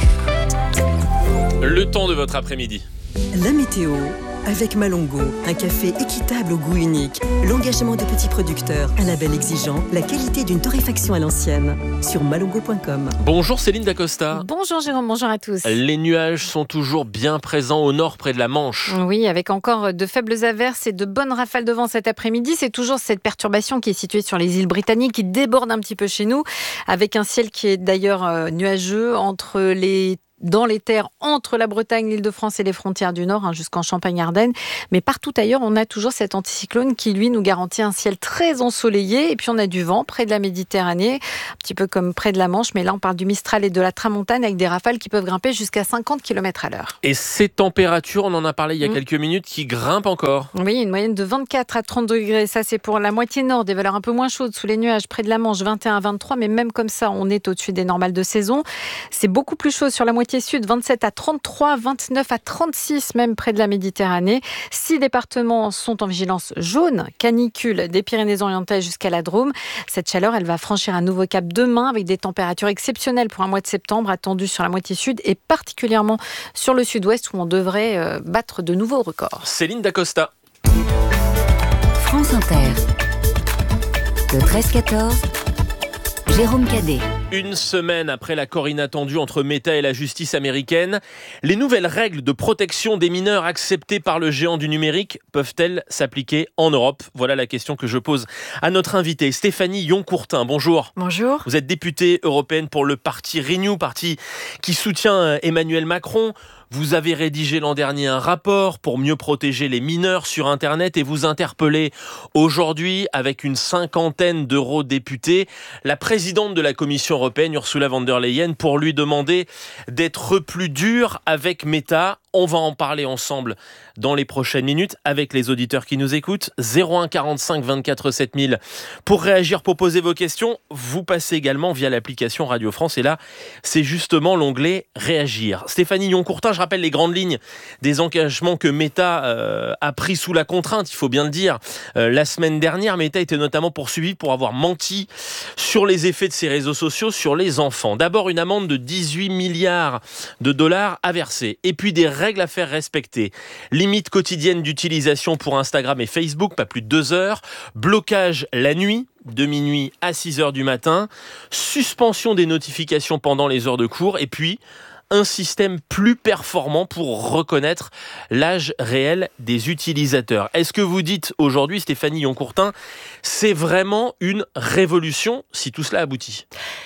Le temps de votre après-midi. La météo avec Malongo, un café équitable au goût unique, l'engagement de petits producteurs, un label exigeant, la qualité d'une torréfaction à l'ancienne. Sur malongo point com. Bonjour Céline Dacosta. Bonjour Jérôme, bonjour à tous. Les nuages sont toujours bien présents au nord près de la Manche. Oui, avec encore de faibles averses et de bonnes rafales de vent cet après-midi. C'est toujours cette perturbation qui est située sur les îles britanniques qui déborde un petit peu chez nous, avec un ciel qui est d'ailleurs nuageux entre les dans les terres entre la Bretagne, l'Île-de-France et les frontières du Nord, hein, jusqu'en Champagne-Ardenne. Mais partout ailleurs, on a toujours cet anticyclone qui, lui, nous garantit un ciel très ensoleillé. Et puis, on a du vent près de la Méditerranée, un petit peu comme près de la Manche. Mais là, on parle du Mistral et de la Tramontane avec des rafales qui peuvent grimper jusqu'à cinquante kilomètres à l'heure. Et ces températures, on en a parlé il y a mmh. quelques minutes, qui grimpent encore. Oui, une moyenne de vingt-quatre à trente degrés. Ça, c'est pour la moitié nord, des valeurs un peu moins chaudes sous les nuages près de la Manche, vingt et un à vingt-trois. Mais même comme ça, on est au-dessus des normales de saison. C'est beaucoup plus chaud sur la moitié sud, vingt-sept à trente-trois, vingt-neuf à trente-six même près de la Méditerranée. Six départements sont en vigilance jaune, canicule des Pyrénées-Orientales jusqu'à la Drôme. Cette chaleur, elle va franchir un nouveau cap demain avec des températures exceptionnelles pour un mois de septembre attendues sur la moitié sud et particulièrement sur le sud-ouest où on devrait euh, battre de nouveaux records. Céline Dacosta. France Inter. Le treize quatorze. Jérôme Cadet. Une semaine après l'accord inattendu entre Meta et la justice américaine, les nouvelles règles de protection des mineurs acceptées par le géant du numérique peuvent-elles s'appliquer en Europe ? Voilà la question que je pose à notre invitée, Stéphanie Yon-Courtin. Bonjour. Bonjour. Vous êtes députée européenne pour le parti Renew, parti qui soutient Emmanuel Macron. Vous avez rédigé l'an dernier un rapport pour mieux protéger les mineurs sur Internet et vous interpellez aujourd'hui avec une cinquantaine d'eurodéputés la présidente de la Commission européenne, Ursula von der Leyen, pour lui demander d'être plus dure avec Meta. On va en parler ensemble dans les prochaines minutes avec les auditeurs qui nous écoutent. zéro un quarante-cinq vingt-quatre sept mille pour réagir, pour poser vos questions. Vous passez également via l'application Radio France et là, c'est justement l'onglet Réagir. Stéphanie Yon-Courtin, je rappelle les grandes lignes des engagements que Meta euh, a pris sous la contrainte, il faut bien le dire. Euh, la semaine dernière, Meta était notamment poursuivi pour avoir menti sur les effets de ses réseaux sociaux sur les enfants. D'abord, une amende de dix-huit milliards de dollars à verser et puis des règles à faire respecter. Limite quotidienne d'utilisation pour Instagram et Facebook, pas plus de deux heures. Blocage la nuit, de minuit à six heures du matin. Suspension des notifications pendant les heures de cours. Et puis, un système plus performant pour reconnaître l'âge réel des utilisateurs. Est-ce que vous dites aujourd'hui, Stéphanie Yon-Courtin, c'est vraiment une révolution si tout cela aboutit ?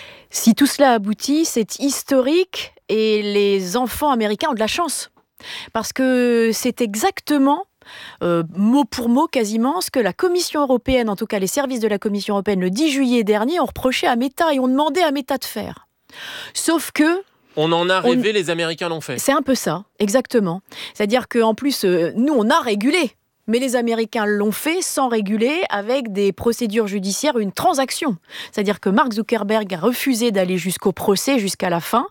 Si tout cela aboutit, c'est historique et les enfants américains ont de la chance. Parce que c'est exactement, euh, mot pour mot quasiment, ce que la Commission européenne, en tout cas les services de la Commission européenne, le dix juillet dernier, ont reproché à Meta et ont demandé à Meta de faire. Sauf que... On en a rêvé, on... les Américains l'ont fait. C'est un peu ça, exactement. C'est-à-dire qu'en plus, euh, nous, on a régulé. Mais les Américains l'ont fait sans réguler, avec des procédures judiciaires, une transaction. C'est-à-dire que Mark Zuckerberg a refusé d'aller jusqu'au procès, jusqu'à la fin.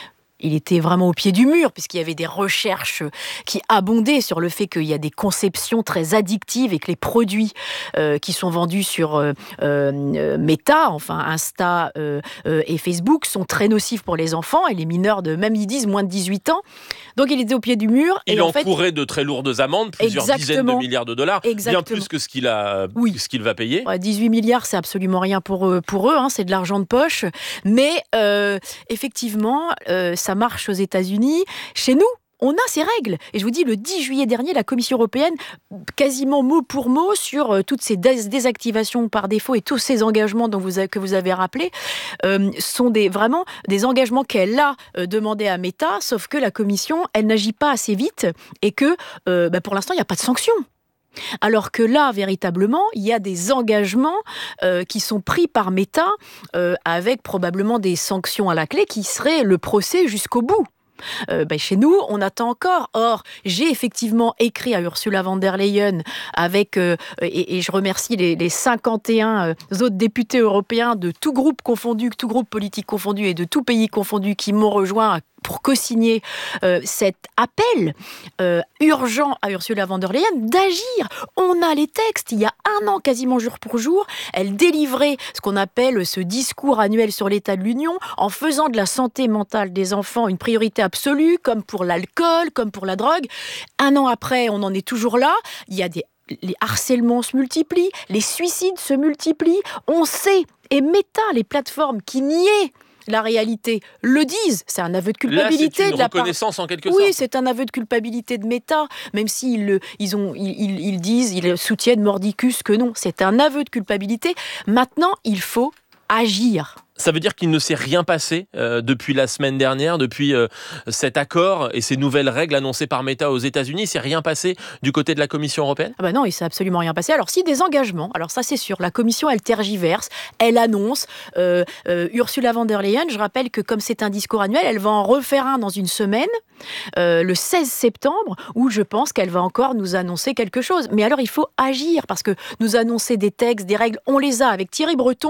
Il était vraiment au pied du mur, puisqu'il y avait des recherches qui abondaient sur le fait qu'il y a des conceptions très addictives et que les produits euh, qui sont vendus sur euh, euh, Meta, enfin Insta euh, euh, et Facebook, sont très nocifs pour les enfants et les mineurs de, même ils disent, moins de dix-huit ans. Donc il était au pied du mur. Il et en encourait fait, de très lourdes amendes, plusieurs dizaines de milliards de dollars, exactement. Bien plus que ce qu'il, a, oui. ce qu'il va payer. Ouais, dix-huit milliards, c'est absolument rien pour eux, pour eux hein, c'est de l'argent de poche. Mais euh, effectivement, euh, ça marche aux États-Unis. Chez nous, on a ces règles. Et je vous dis, le dix juillet dernier, la Commission européenne, quasiment mot pour mot, sur euh, toutes ces dés- désactivations par défaut et tous ces engagements dont vous a, que vous avez rappelés, euh, sont des, vraiment des engagements qu'elle a euh, demandé à Meta, sauf que la Commission, elle n'agit pas assez vite et que, euh, bah, pour l'instant, il n'y a pas de sanctions. Alors que là, véritablement, il y a des engagements euh, qui sont pris par Meta euh, avec probablement des sanctions à la clé qui seraient le procès jusqu'au bout. Euh, ben chez nous, on attend encore. Or, j'ai effectivement écrit à Ursula von der Leyen avec, euh, et, et je remercie les, les cinquante et un euh, autres députés européens de tout groupe confondu, tout groupe politique confondu et de tout pays confondu qui m'ont rejoint pour co-signer euh, cet appel euh, urgent à Ursula von der Leyen d'agir. On a les textes. Il y a un an, quasiment jour pour jour, elle délivrait ce qu'on appelle ce discours annuel sur l'état de l'Union en faisant de la santé mentale des enfants une priorité absolue, comme pour l'alcool, comme pour la drogue. Un an après, on en est toujours là. Il y a des les harcèlements se multiplient, les suicides se multiplient. On sait, et Meta, les plateformes qui niaient la réalité le disent. C'est un aveu de culpabilité. Là, c'est une de la reconnaissance part... en quelque oui, sorte. c'est un aveu de culpabilité de Meta, même s'ils ils ont, ils, ils, ils disent, ils soutiennent mordicus que non. C'est un aveu de culpabilité. Maintenant, il faut agir. Ça veut dire qu'il ne s'est rien passé euh, depuis la semaine dernière, depuis euh, cet accord et ces nouvelles règles annoncées par Meta aux États-Unis. Il s'est rien passé du côté de la Commission européenne ? Ah bah non, il s'est absolument rien passé. Alors si, des engagements. Alors ça, c'est sûr. La Commission, elle tergiverse, elle annonce. Euh, euh, Ursula von der Leyen, je rappelle que comme c'est un discours annuel, elle va en refaire un dans une semaine, euh, le seize septembre, où je pense qu'elle va encore nous annoncer quelque chose. Mais alors, il faut agir, parce que nous annoncer des textes, des règles, on les a avec Thierry Breton.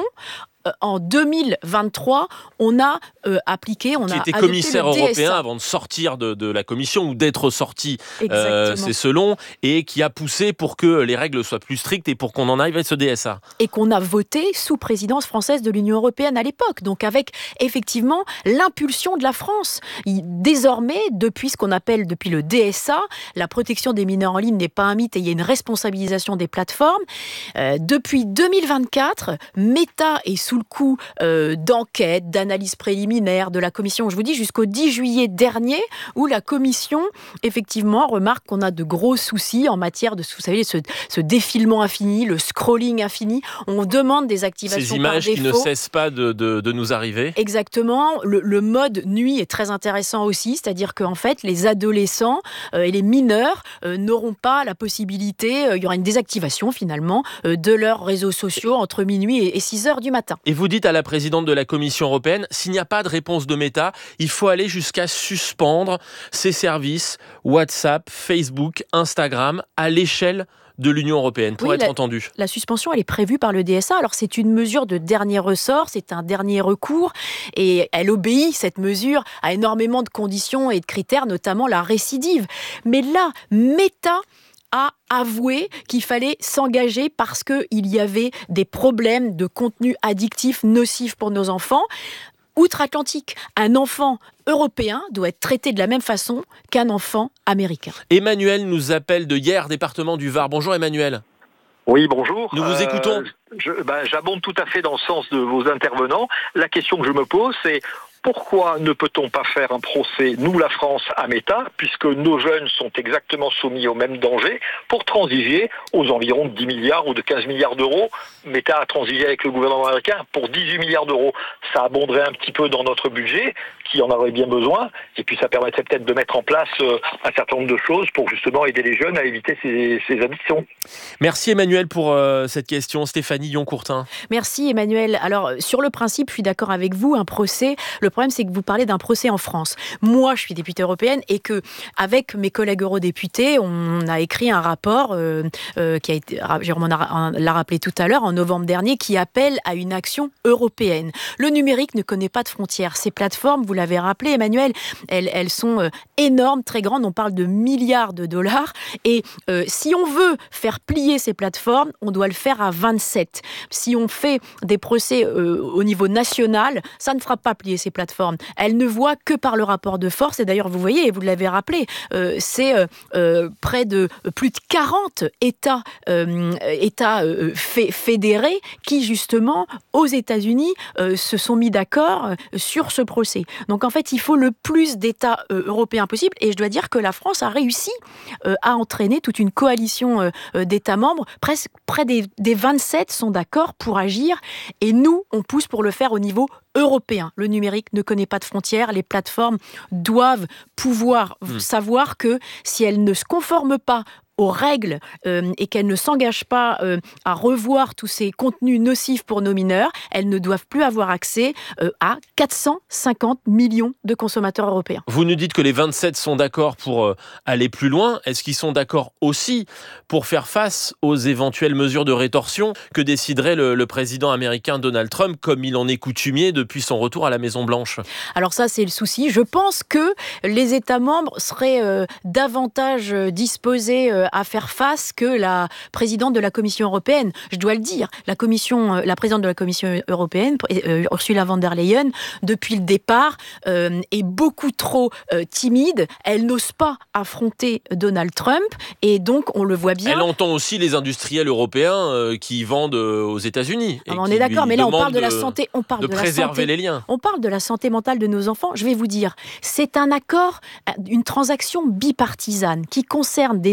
En deux mille vingt-trois, on a euh, appliqué, on qui a était adopté commissaire le D S A. européen avant de sortir de, de la commission ou d'être sorti, euh, c'est selon, et qui a poussé pour que les règles soient plus strictes et pour qu'on en arrive à ce D S A. Et qu'on a voté sous présidence française de l'Union européenne à l'époque, donc avec effectivement l'impulsion de la France. Désormais, depuis ce qu'on appelle depuis le D S A, la protection des mineurs en ligne n'est pas un mythe et il y a une responsabilisation des plateformes. Euh, depuis deux mille vingt-quatre, Meta est sous le coup euh, d'enquête, d'analyse préliminaire de la Commission, je vous dis, jusqu'au dix juillet dernier, où la Commission, effectivement, remarque qu'on a de gros soucis en matière de, vous savez, ce, ce défilement infini, le scrolling infini. On demande des activations Ces images par défaut. qui ne cessent pas de, de, de nous arriver. Exactement. Le, le mode nuit est très intéressant aussi, c'est-à-dire qu'en fait, les adolescents euh, et les mineurs euh, n'auront pas la possibilité, euh, il y aura une désactivation finalement, euh, de leurs réseaux sociaux entre minuit et, et six heures du matin. Et vous dites à la présidente de la Commission européenne, s'il n'y a pas de réponse de Meta, il faut aller jusqu'à suspendre ces services WhatsApp, Facebook, Instagram à l'échelle de l'Union européenne pour oui, être la, entendu. La suspension, elle est prévue par le D S A. Alors, c'est une mesure de dernier ressort, c'est un dernier recours et elle obéit, cette mesure, à énormément de conditions et de critères, notamment la récidive. Mais là, Meta a avoué qu'il fallait s'engager parce qu'il y avait des problèmes de contenu addictif nocif pour nos enfants. Outre-Atlantique, un enfant européen doit être traité de la même façon qu'un enfant américain. Emmanuel nous appelle de Hyères, département du Var. Bonjour Emmanuel. Oui, bonjour. Nous vous écoutons. Euh, je, ben, j'abonde tout à fait dans le sens de vos intervenants. La question que je me pose, c'est pourquoi ne peut-on pas faire un procès, nous la France, à Meta, puisque nos jeunes sont exactement soumis au même danger, pour transiger aux environs de dix milliards ou de quinze milliards d'euros. Meta a transigé avec le gouvernement américain pour dix-huit milliards d'euros. Ça abonderait un petit peu dans notre budget, qui en aurait bien besoin, et puis ça permettrait peut-être de mettre en place euh, un certain nombre de choses pour justement aider les jeunes à éviter ces, ces addictions. Merci Emmanuel pour euh, cette question. Stéphanie Yoncourtin. Merci Emmanuel. Alors, sur le principe, je suis d'accord avec vous, un procès, le problème c'est que vous parlez d'un procès en France. Moi, je suis députée européenne et que, avec mes collègues eurodéputés, on a écrit un rapport euh, euh, qui a été, Jérôme l'a rappelé tout à l'heure, en novembre dernier, qui appelle à une action européenne. Le numérique ne connaît pas de frontières. Ces plateformes, vous l'avez rappelé Emmanuel, elles, elles sont euh, énormes, très grandes, on parle de milliards de dollars et euh, si on veut faire plier ces plateformes, on doit le faire à vingt-sept. Si on fait des procès euh, au niveau national, ça ne fera pas plier ces plateformes. Elles ne voient que par le rapport de force et d'ailleurs vous voyez, et vous l'avez rappelé, euh, c'est euh, euh, près de plus de quarante États, euh, États euh, fé- fédérés qui justement aux États-Unis euh, se sont mis d'accord sur ce procès. Donc en fait, il faut le plus d'États euh, européens possible. Et je dois dire que la France a réussi euh, à entraîner toute une coalition euh, d'États membres. Presque près des, des vingt-sept sont d'accord pour agir. Et nous, on pousse pour le faire au niveau européen. Le numérique ne connaît pas de frontières. Les plateformes doivent pouvoir mmh. savoir que si elles ne se conforment pas aux règles euh, et qu'elles ne s'engagent pas euh, à revoir tous ces contenus nocifs pour nos mineurs, elles ne doivent plus avoir accès euh, à quatre cent cinquante millions de consommateurs européens. Vous nous dites que les vingt-sept sont d'accord pour euh, aller plus loin. Est-ce qu'ils sont d'accord aussi pour faire face aux éventuelles mesures de rétorsion que déciderait le, le président américain Donald Trump, comme il en est coutumier depuis son retour à la Maison-Blanche ? Alors ça, c'est le souci. Je pense que les États membres seraient euh, davantage disposés euh, à faire face que la présidente de la Commission européenne. Je dois le dire, la, commission, la présidente de la Commission européenne, euh, Ursula von der Leyen, depuis le départ, euh, est beaucoup trop euh, timide. Elle n'ose pas affronter Donald Trump et donc on le voit bien. Elle entend aussi les industriels européens euh, qui vendent euh, aux États-Unis. Alors, on est d'accord, mais là on parle de la santé, on parle de, de préserver la santé, les liens. On parle de la santé mentale de nos enfants. Je vais vous dire, c'est un accord, une transaction bipartisane qui concerne des États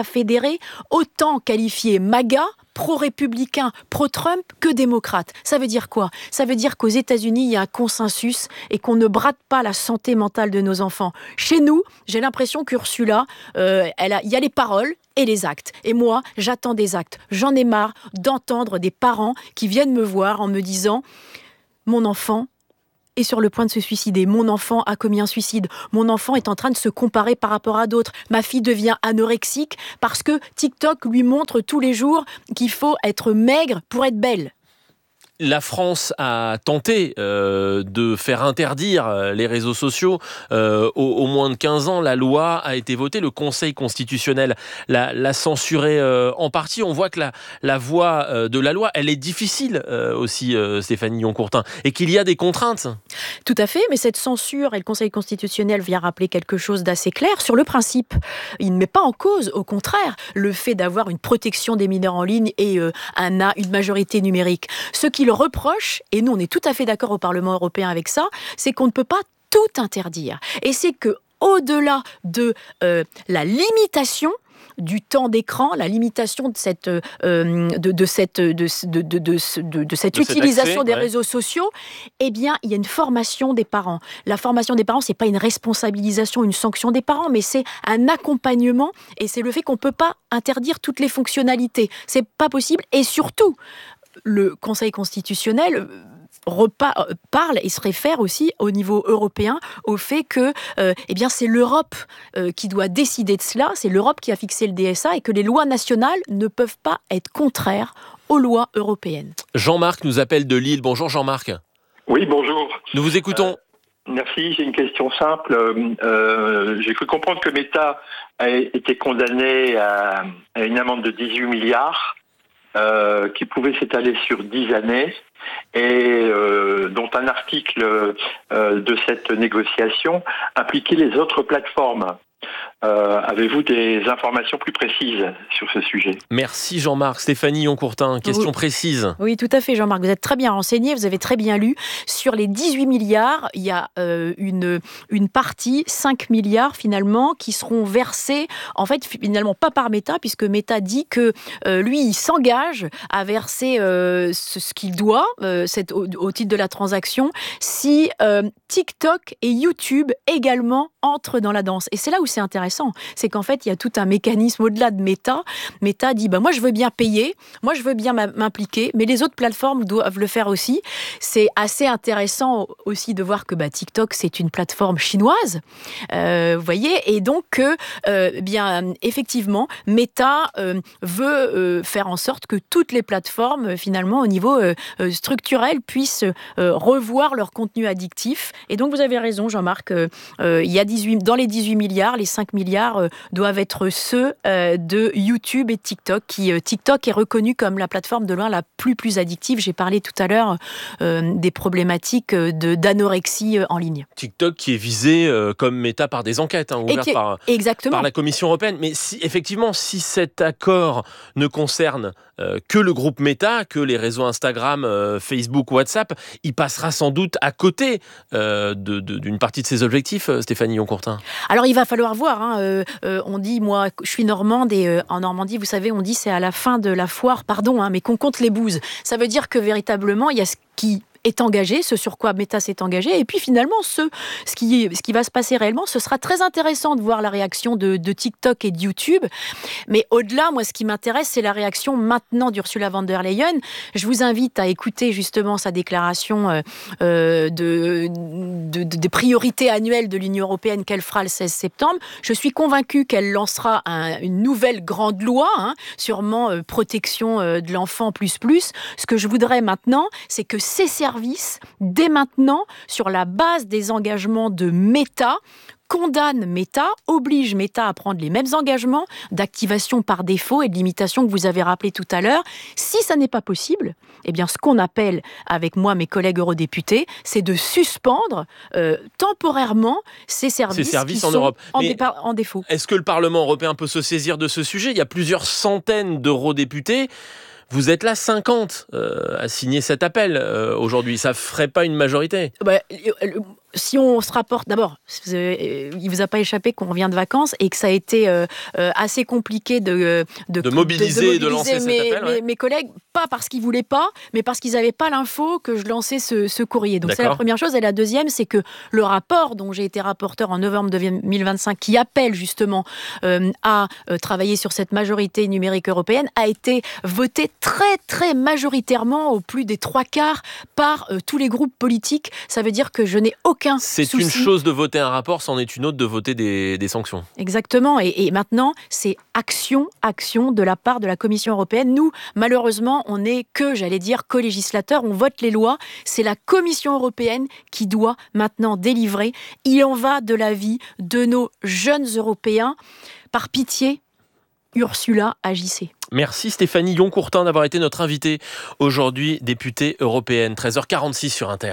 fédérés, autant qualifiés MAGA, pro-républicain, pro-Trump, que démocrate. Ça veut dire quoi ? Ça veut dire qu'aux États-Unis, il y a un consensus et qu'on ne brade pas la santé mentale de nos enfants. Chez nous, j'ai l'impression qu'Ursula, euh, elle a, il y a les paroles et les actes. Et moi, j'attends des actes. J'en ai marre d'entendre des parents qui viennent me voir en me disant « Mon enfant est sur le point de se suicider. Mon enfant a commis un suicide. Mon enfant est en train de se comparer par rapport à d'autres. Ma fille devient anorexique parce que TikTok lui montre tous les jours qu'il faut être maigre pour être belle. » La France a tenté euh, de faire interdire les réseaux sociaux euh, au, au moins de quinze ans. La loi a été votée, le Conseil constitutionnel l'a, l'a censurée euh, en partie. On voit que la, la voie euh, de la loi, elle est difficile euh, aussi, euh, Stéphanie Yoncourtin, et qu'il y a des contraintes. Tout à fait, mais cette censure, et le Conseil constitutionnel vient rappeler quelque chose d'assez clair. Sur le principe, il ne met pas en cause, au contraire, le fait d'avoir une protection des mineurs en ligne et euh, un, une majorité numérique. Ce qui le reproche, et nous on est tout à fait d'accord au Parlement européen avec ça, c'est qu'on ne peut pas tout interdire. Et c'est que au-delà de euh, la limitation du temps d'écran, la limitation de cette, euh, de, de cette, de, de, de, de, de, de cette de utilisation accès, des ouais. réseaux sociaux, eh bien, il y a une formation des parents. La formation des parents, c'est pas une responsabilisation, une sanction des parents, mais c'est un accompagnement, et c'est le fait qu'on peut pas interdire toutes les fonctionnalités. C'est pas possible, et surtout, le Conseil constitutionnel repas, parle et se réfère aussi au niveau européen au fait que euh, eh bien, c'est l'Europe euh, qui doit décider de cela, c'est l'Europe qui a fixé le D S A et que les lois nationales ne peuvent pas être contraires aux lois européennes. Jean-Marc nous appelle de Lille. Bonjour Jean-Marc. Oui, bonjour. Nous vous écoutons. Euh, merci, j'ai une question simple. Euh, j'ai cru comprendre que Meta a été condamné à, à une amende de dix-huit milliards. Euh, qui pouvait s'étaler sur dix années et euh, dont un article euh, de cette négociation impliquait les autres plateformes. Euh, avez-vous des informations plus précises sur ce sujet ? Merci Jean-Marc. Stéphanie Yoncourtin, question oui. précise. Oui, tout à fait Jean-Marc, vous êtes très bien renseigné, vous avez très bien lu. Sur les dix-huit milliards, il y a euh, une, une partie, cinq milliards finalement, qui seront versés, en fait finalement pas par Meta, puisque Meta dit que euh, lui, il s'engage à verser euh, ce, ce qu'il doit euh, cette, au, au titre de la transaction, si euh, TikTok et YouTube également entrent dans la danse. Et c'est là où c'est intéressant, c'est qu'en fait, il y a tout un mécanisme au-delà de Meta. Meta dit, bah, moi, je veux bien payer, moi, je veux bien m'impliquer, mais les autres plateformes doivent le faire aussi. C'est assez intéressant aussi de voir que bah, TikTok, c'est une plateforme chinoise, euh, vous voyez, et donc, euh, bien, effectivement, Meta euh, veut euh, faire en sorte que toutes les plateformes, finalement, au niveau euh, structurel, puissent euh, revoir leur contenu addictif. Et donc, vous avez raison, Jean-Marc, euh, euh, il y a dix-huit, dans les dix-huit milliards, les cinq milliards euh, doivent être ceux euh, de YouTube et TikTok. Qui, euh, TikTok est reconnu comme la plateforme de loin la plus plus addictive. J'ai parlé tout à l'heure euh, des problématiques de, d'anorexie euh, en ligne. TikTok qui est visé euh, comme Meta par des enquêtes hein, ouvertes par, par la Commission européenne. Mais si, effectivement, si cet accord ne concerne euh, que le groupe Meta, que les réseaux Instagram, euh, Facebook, WhatsApp, il passera sans doute à côté euh, de, de, d'une partie de ses objectifs, euh, Stéphanie Yoncourtin. Alors il va falloir voir. Hein, euh, euh, on dit, moi, je suis normande et euh, en Normandie, vous savez, on dit c'est à la fin de la foire, pardon, hein, mais qu'on compte les bouses. Ça veut dire que véritablement, il y a ce qui est engagé, ce sur quoi Meta s'est engagé, et puis finalement, ce, ce, qui, ce qui va se passer réellement, ce sera très intéressant de voir la réaction de, de TikTok et de YouTube, mais au-delà, moi, ce qui m'intéresse, c'est la réaction maintenant d'Ursula von der Leyen. Je vous invite à écouter justement sa déclaration euh, euh, de, de, de, de priorité annuelle de l'Union européenne qu'elle fera le seize septembre. Je suis convaincue qu'elle lancera un, une nouvelle grande loi, hein, sûrement euh, protection euh, de l'enfant plus plus. Ce que je voudrais maintenant, c'est que ces services, dès maintenant, sur la base des engagements de Meta, condamne Meta, oblige Meta à prendre les mêmes engagements d'activation par défaut et de limitation que vous avez rappelé tout à l'heure. Si ça n'est pas possible, eh bien, ce qu'on appelle, avec moi, mes collègues eurodéputés, c'est de suspendre euh, temporairement ces services, ces services qui en sont Europe. En, Mais dépa- en défaut. Est-ce que le Parlement européen peut se saisir de ce sujet ? Il y a plusieurs centaines d'eurodéputés. Vous êtes là cinquante euh, à signer cet appel euh, aujourd'hui. Ça ne ferait pas une majorité ? bah, si on se rapporte, d'abord, il ne vous a pas échappé qu'on revient de vacances et que ça a été euh, euh, assez compliqué de, de, de, mobiliser, de, de, de lancer mes, cet appel. Ouais. Mes, mes collègues, pas parce qu'ils ne voulaient pas, mais parce qu'ils n'avaient pas l'info que je lançais ce, ce courrier. Donc, D'accord. c'est la première chose. Et la deuxième, c'est que le rapport dont j'ai été rapporteur en novembre deux mille vingt-cinq, qui appelle justement euh, à euh, travailler sur cette majorité numérique européenne, a été voté très, très majoritairement, au plus des trois quarts, par euh, tous les groupes politiques. Ça veut dire que je n'ai aucun C'est souci. Une chose de voter un rapport, c'en est une autre de voter des, des sanctions. Exactement. Et, et maintenant, c'est action, action de la part de la Commission européenne. Nous, malheureusement, on n'est que, j'allais dire, co-législateurs. On vote les lois. C'est la Commission européenne qui doit maintenant délivrer. Il en va de la vie de nos jeunes Européens. Par pitié, Ursula, agissez. Merci Stéphanie Yoncourtin d'avoir été notre invitée aujourd'hui, députée européenne. treize heures quarante-six sur Inter.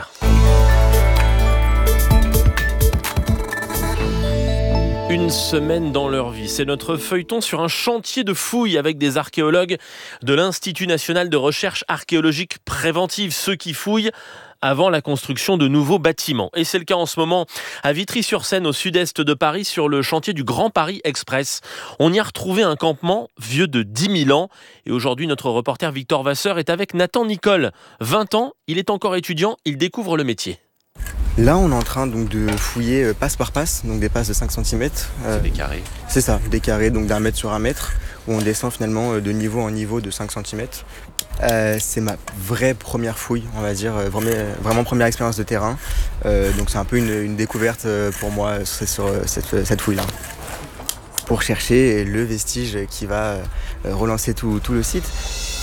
Une semaine dans leur vie, c'est notre feuilleton sur un chantier de fouilles avec des archéologues de l'Institut national de recherche archéologique préventive, ceux qui fouillent avant la construction de nouveaux bâtiments. Et c'est le cas en ce moment à Vitry-sur-Seine, au sud-est de Paris, sur le chantier du Grand Paris Express. On y a retrouvé un campement vieux de dix mille ans. Et aujourd'hui, notre reporter Victor Vasseur est avec Nathan Nicole. vingt ans, il est encore étudiant, il découvre le métier. Là, on est en train donc de fouiller passe par passe, donc des passes de cinq centimètres. C'est euh, des carrés. C'est ça, des carrés donc d'un mètre sur un mètre, où on descend finalement de niveau en niveau de cinq centimètres. Euh, c'est ma vraie première fouille, on va dire, vraiment, vraiment première expérience de terrain. Euh, donc c'est un peu une, une découverte pour moi sur, sur cette, cette fouille-là. Pour chercher le vestige qui va relancer tout, tout le site.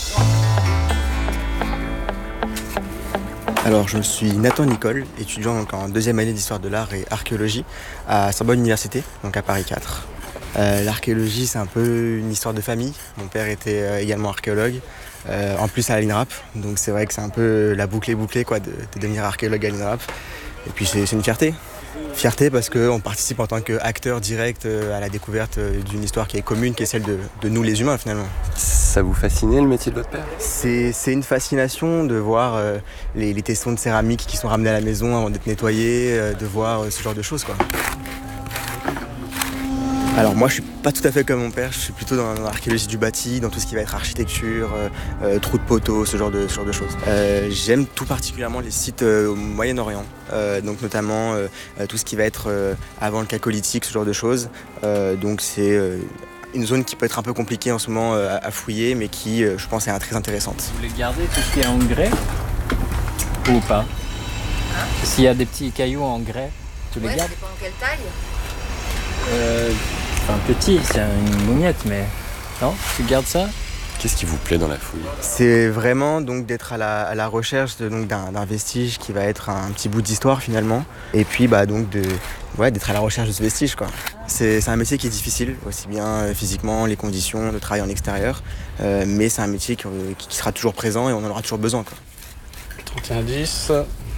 Alors, je suis Nathan Nicole, étudiant donc en deuxième année d'histoire de l'art et archéologie à Sorbonne Université, donc à Paris quatre. Euh, l'archéologie, c'est un peu une histoire de famille. Mon père était euh, également archéologue, euh, en plus à l'INRAP, donc c'est vrai que c'est un peu la boucle est bouclée quoi, de, de devenir archéologue à l'INRAP. Et puis c'est, c'est une fierté. Fierté parce qu'on participe en tant qu'acteur direct à la découverte d'une histoire qui est commune, qui est celle de, de nous les humains finalement. Ça vous fascinait le métier de votre père ? C'est, c'est une fascination de voir euh, les, les tessons de céramique qui sont ramenés à la maison avant d'être nettoyés, euh, de voir euh, ce genre de choses quoi. Alors moi je suis pas tout à fait comme mon père, je suis plutôt dans, dans l'archéologie du bâti, dans tout ce qui va être architecture, euh, euh, trous de poteaux, ce genre de, ce genre de choses. Euh, j'aime tout particulièrement les sites euh, au Moyen-Orient, euh, donc notamment euh, tout ce qui va être euh, avant le Chalcolithique, ce genre de choses. Euh, donc c'est euh, une zone qui peut être un peu compliquée en ce moment euh, à fouiller, mais qui euh, je pense est très intéressante. Vous voulez garder tout ce qui est en grès ou pas ? Hein ? S'il y a des petits cailloux en grès, tu les ouais, gardes ? Ça dépend en quelle taille. Euh, enfin petit, c'est une mougnette, mais non, tu gardes ça ? Qu'est-ce qui vous plaît dans la fouille ? C'est vraiment donc d'être à la, à la recherche de, donc, d'un, d'un vestige qui va être un petit bout d'histoire finalement, et puis bah, donc de, ouais, d'être à la recherche de ce vestige quoi. C'est, c'est un métier qui est difficile, aussi bien euh, physiquement, les conditions de travail en extérieur, euh, mais c'est un métier qui, qui sera toujours présent et on en aura toujours besoin quoi. trente et un dix.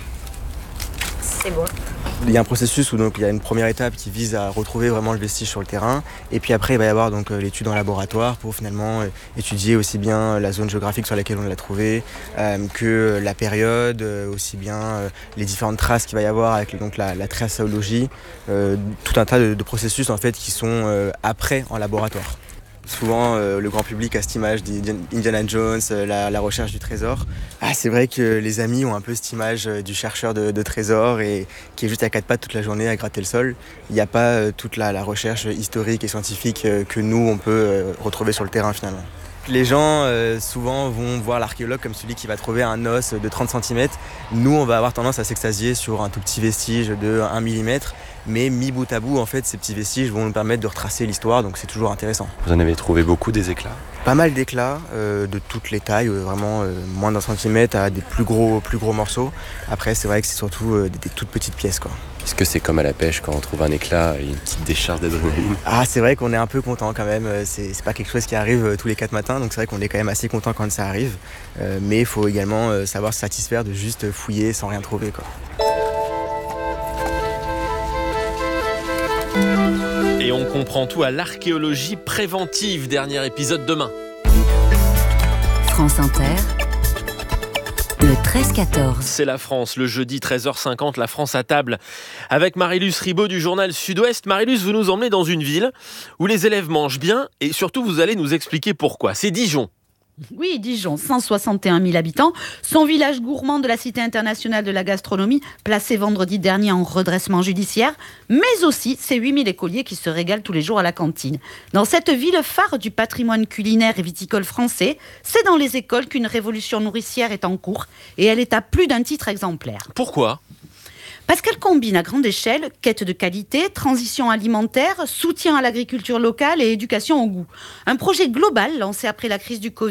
C'est bon. Il y a un processus où donc, il y a une première étape qui vise à retrouver vraiment le vestige sur le terrain. Et puis après, il va y avoir donc, l'étude en laboratoire pour finalement euh, étudier aussi bien la zone géographique sur laquelle on l'a trouvé euh, que la période, euh, aussi bien euh, les différentes traces qu'il va y avoir avec donc, la, la tracéologie. Euh, tout un tas de, de processus en fait, qui sont euh, après en laboratoire. Souvent, euh, le grand public a cette image d'Indiana Jones, euh, la, la recherche du trésor. Ah, c'est vrai que les amis ont un peu cette image euh, du chercheur de, de trésors et qui est juste à quatre pattes toute la journée à gratter le sol. Il n'y a pas euh, toute la, la recherche historique et scientifique euh, que nous, on peut euh, retrouver sur le terrain finalement. Les gens, euh, souvent, vont voir l'archéologue comme celui qui va trouver un os de trente centimètres. Nous, on va avoir tendance à s'extasier sur un tout petit vestige de un millimètre. Mais mis bout à bout, en fait, ces petits vestiges vont nous permettre de retracer l'histoire, donc c'est toujours intéressant. Vous en avez trouvé beaucoup des éclats ? Pas mal d'éclats, euh, de toutes les tailles, euh, vraiment euh, moins d'un centimètre à des plus gros, plus gros morceaux. Après, c'est vrai que c'est surtout euh, des, des toutes petites pièces, quoi. Est-ce que c'est comme à la pêche quand on trouve un éclat et une petite décharge d'adrénaline ? Ah, c'est vrai qu'on est un peu content quand même. C'est, c'est pas quelque chose qui arrive tous les quatre matins, donc c'est vrai qu'on est quand même assez content quand ça arrive. Euh, mais il faut également euh, savoir se satisfaire de juste fouiller sans rien trouver, quoi. Et on comprend tout à l'archéologie préventive. Dernier épisode demain. France Inter. Le treize quatorze. C'est la France, le jeudi treize heures cinquante, la France à table. Avec Marie-Luce Ribaud du journal Sud-Ouest. Marie-Luce, vous nous emmenez dans une ville où les élèves mangent bien et surtout vous allez nous expliquer pourquoi. C'est Dijon. Oui, Dijon, cent soixante et un mille habitants. Son village gourmand de la Cité internationale de la gastronomie, placé vendredi dernier en redressement judiciaire, mais aussi ses huit mille écoliers qui se régalent tous les jours à la cantine. Dans cette ville phare du patrimoine culinaire et viticole français, c'est dans les écoles qu'une révolution nourricière est en cours et elle est à plus d'un titre exemplaire. Pourquoi ? Parce qu'elle combine à grande échelle quête de qualité, transition alimentaire, soutien à l'agriculture locale et éducation au goût. Un projet global lancé après la crise du Covid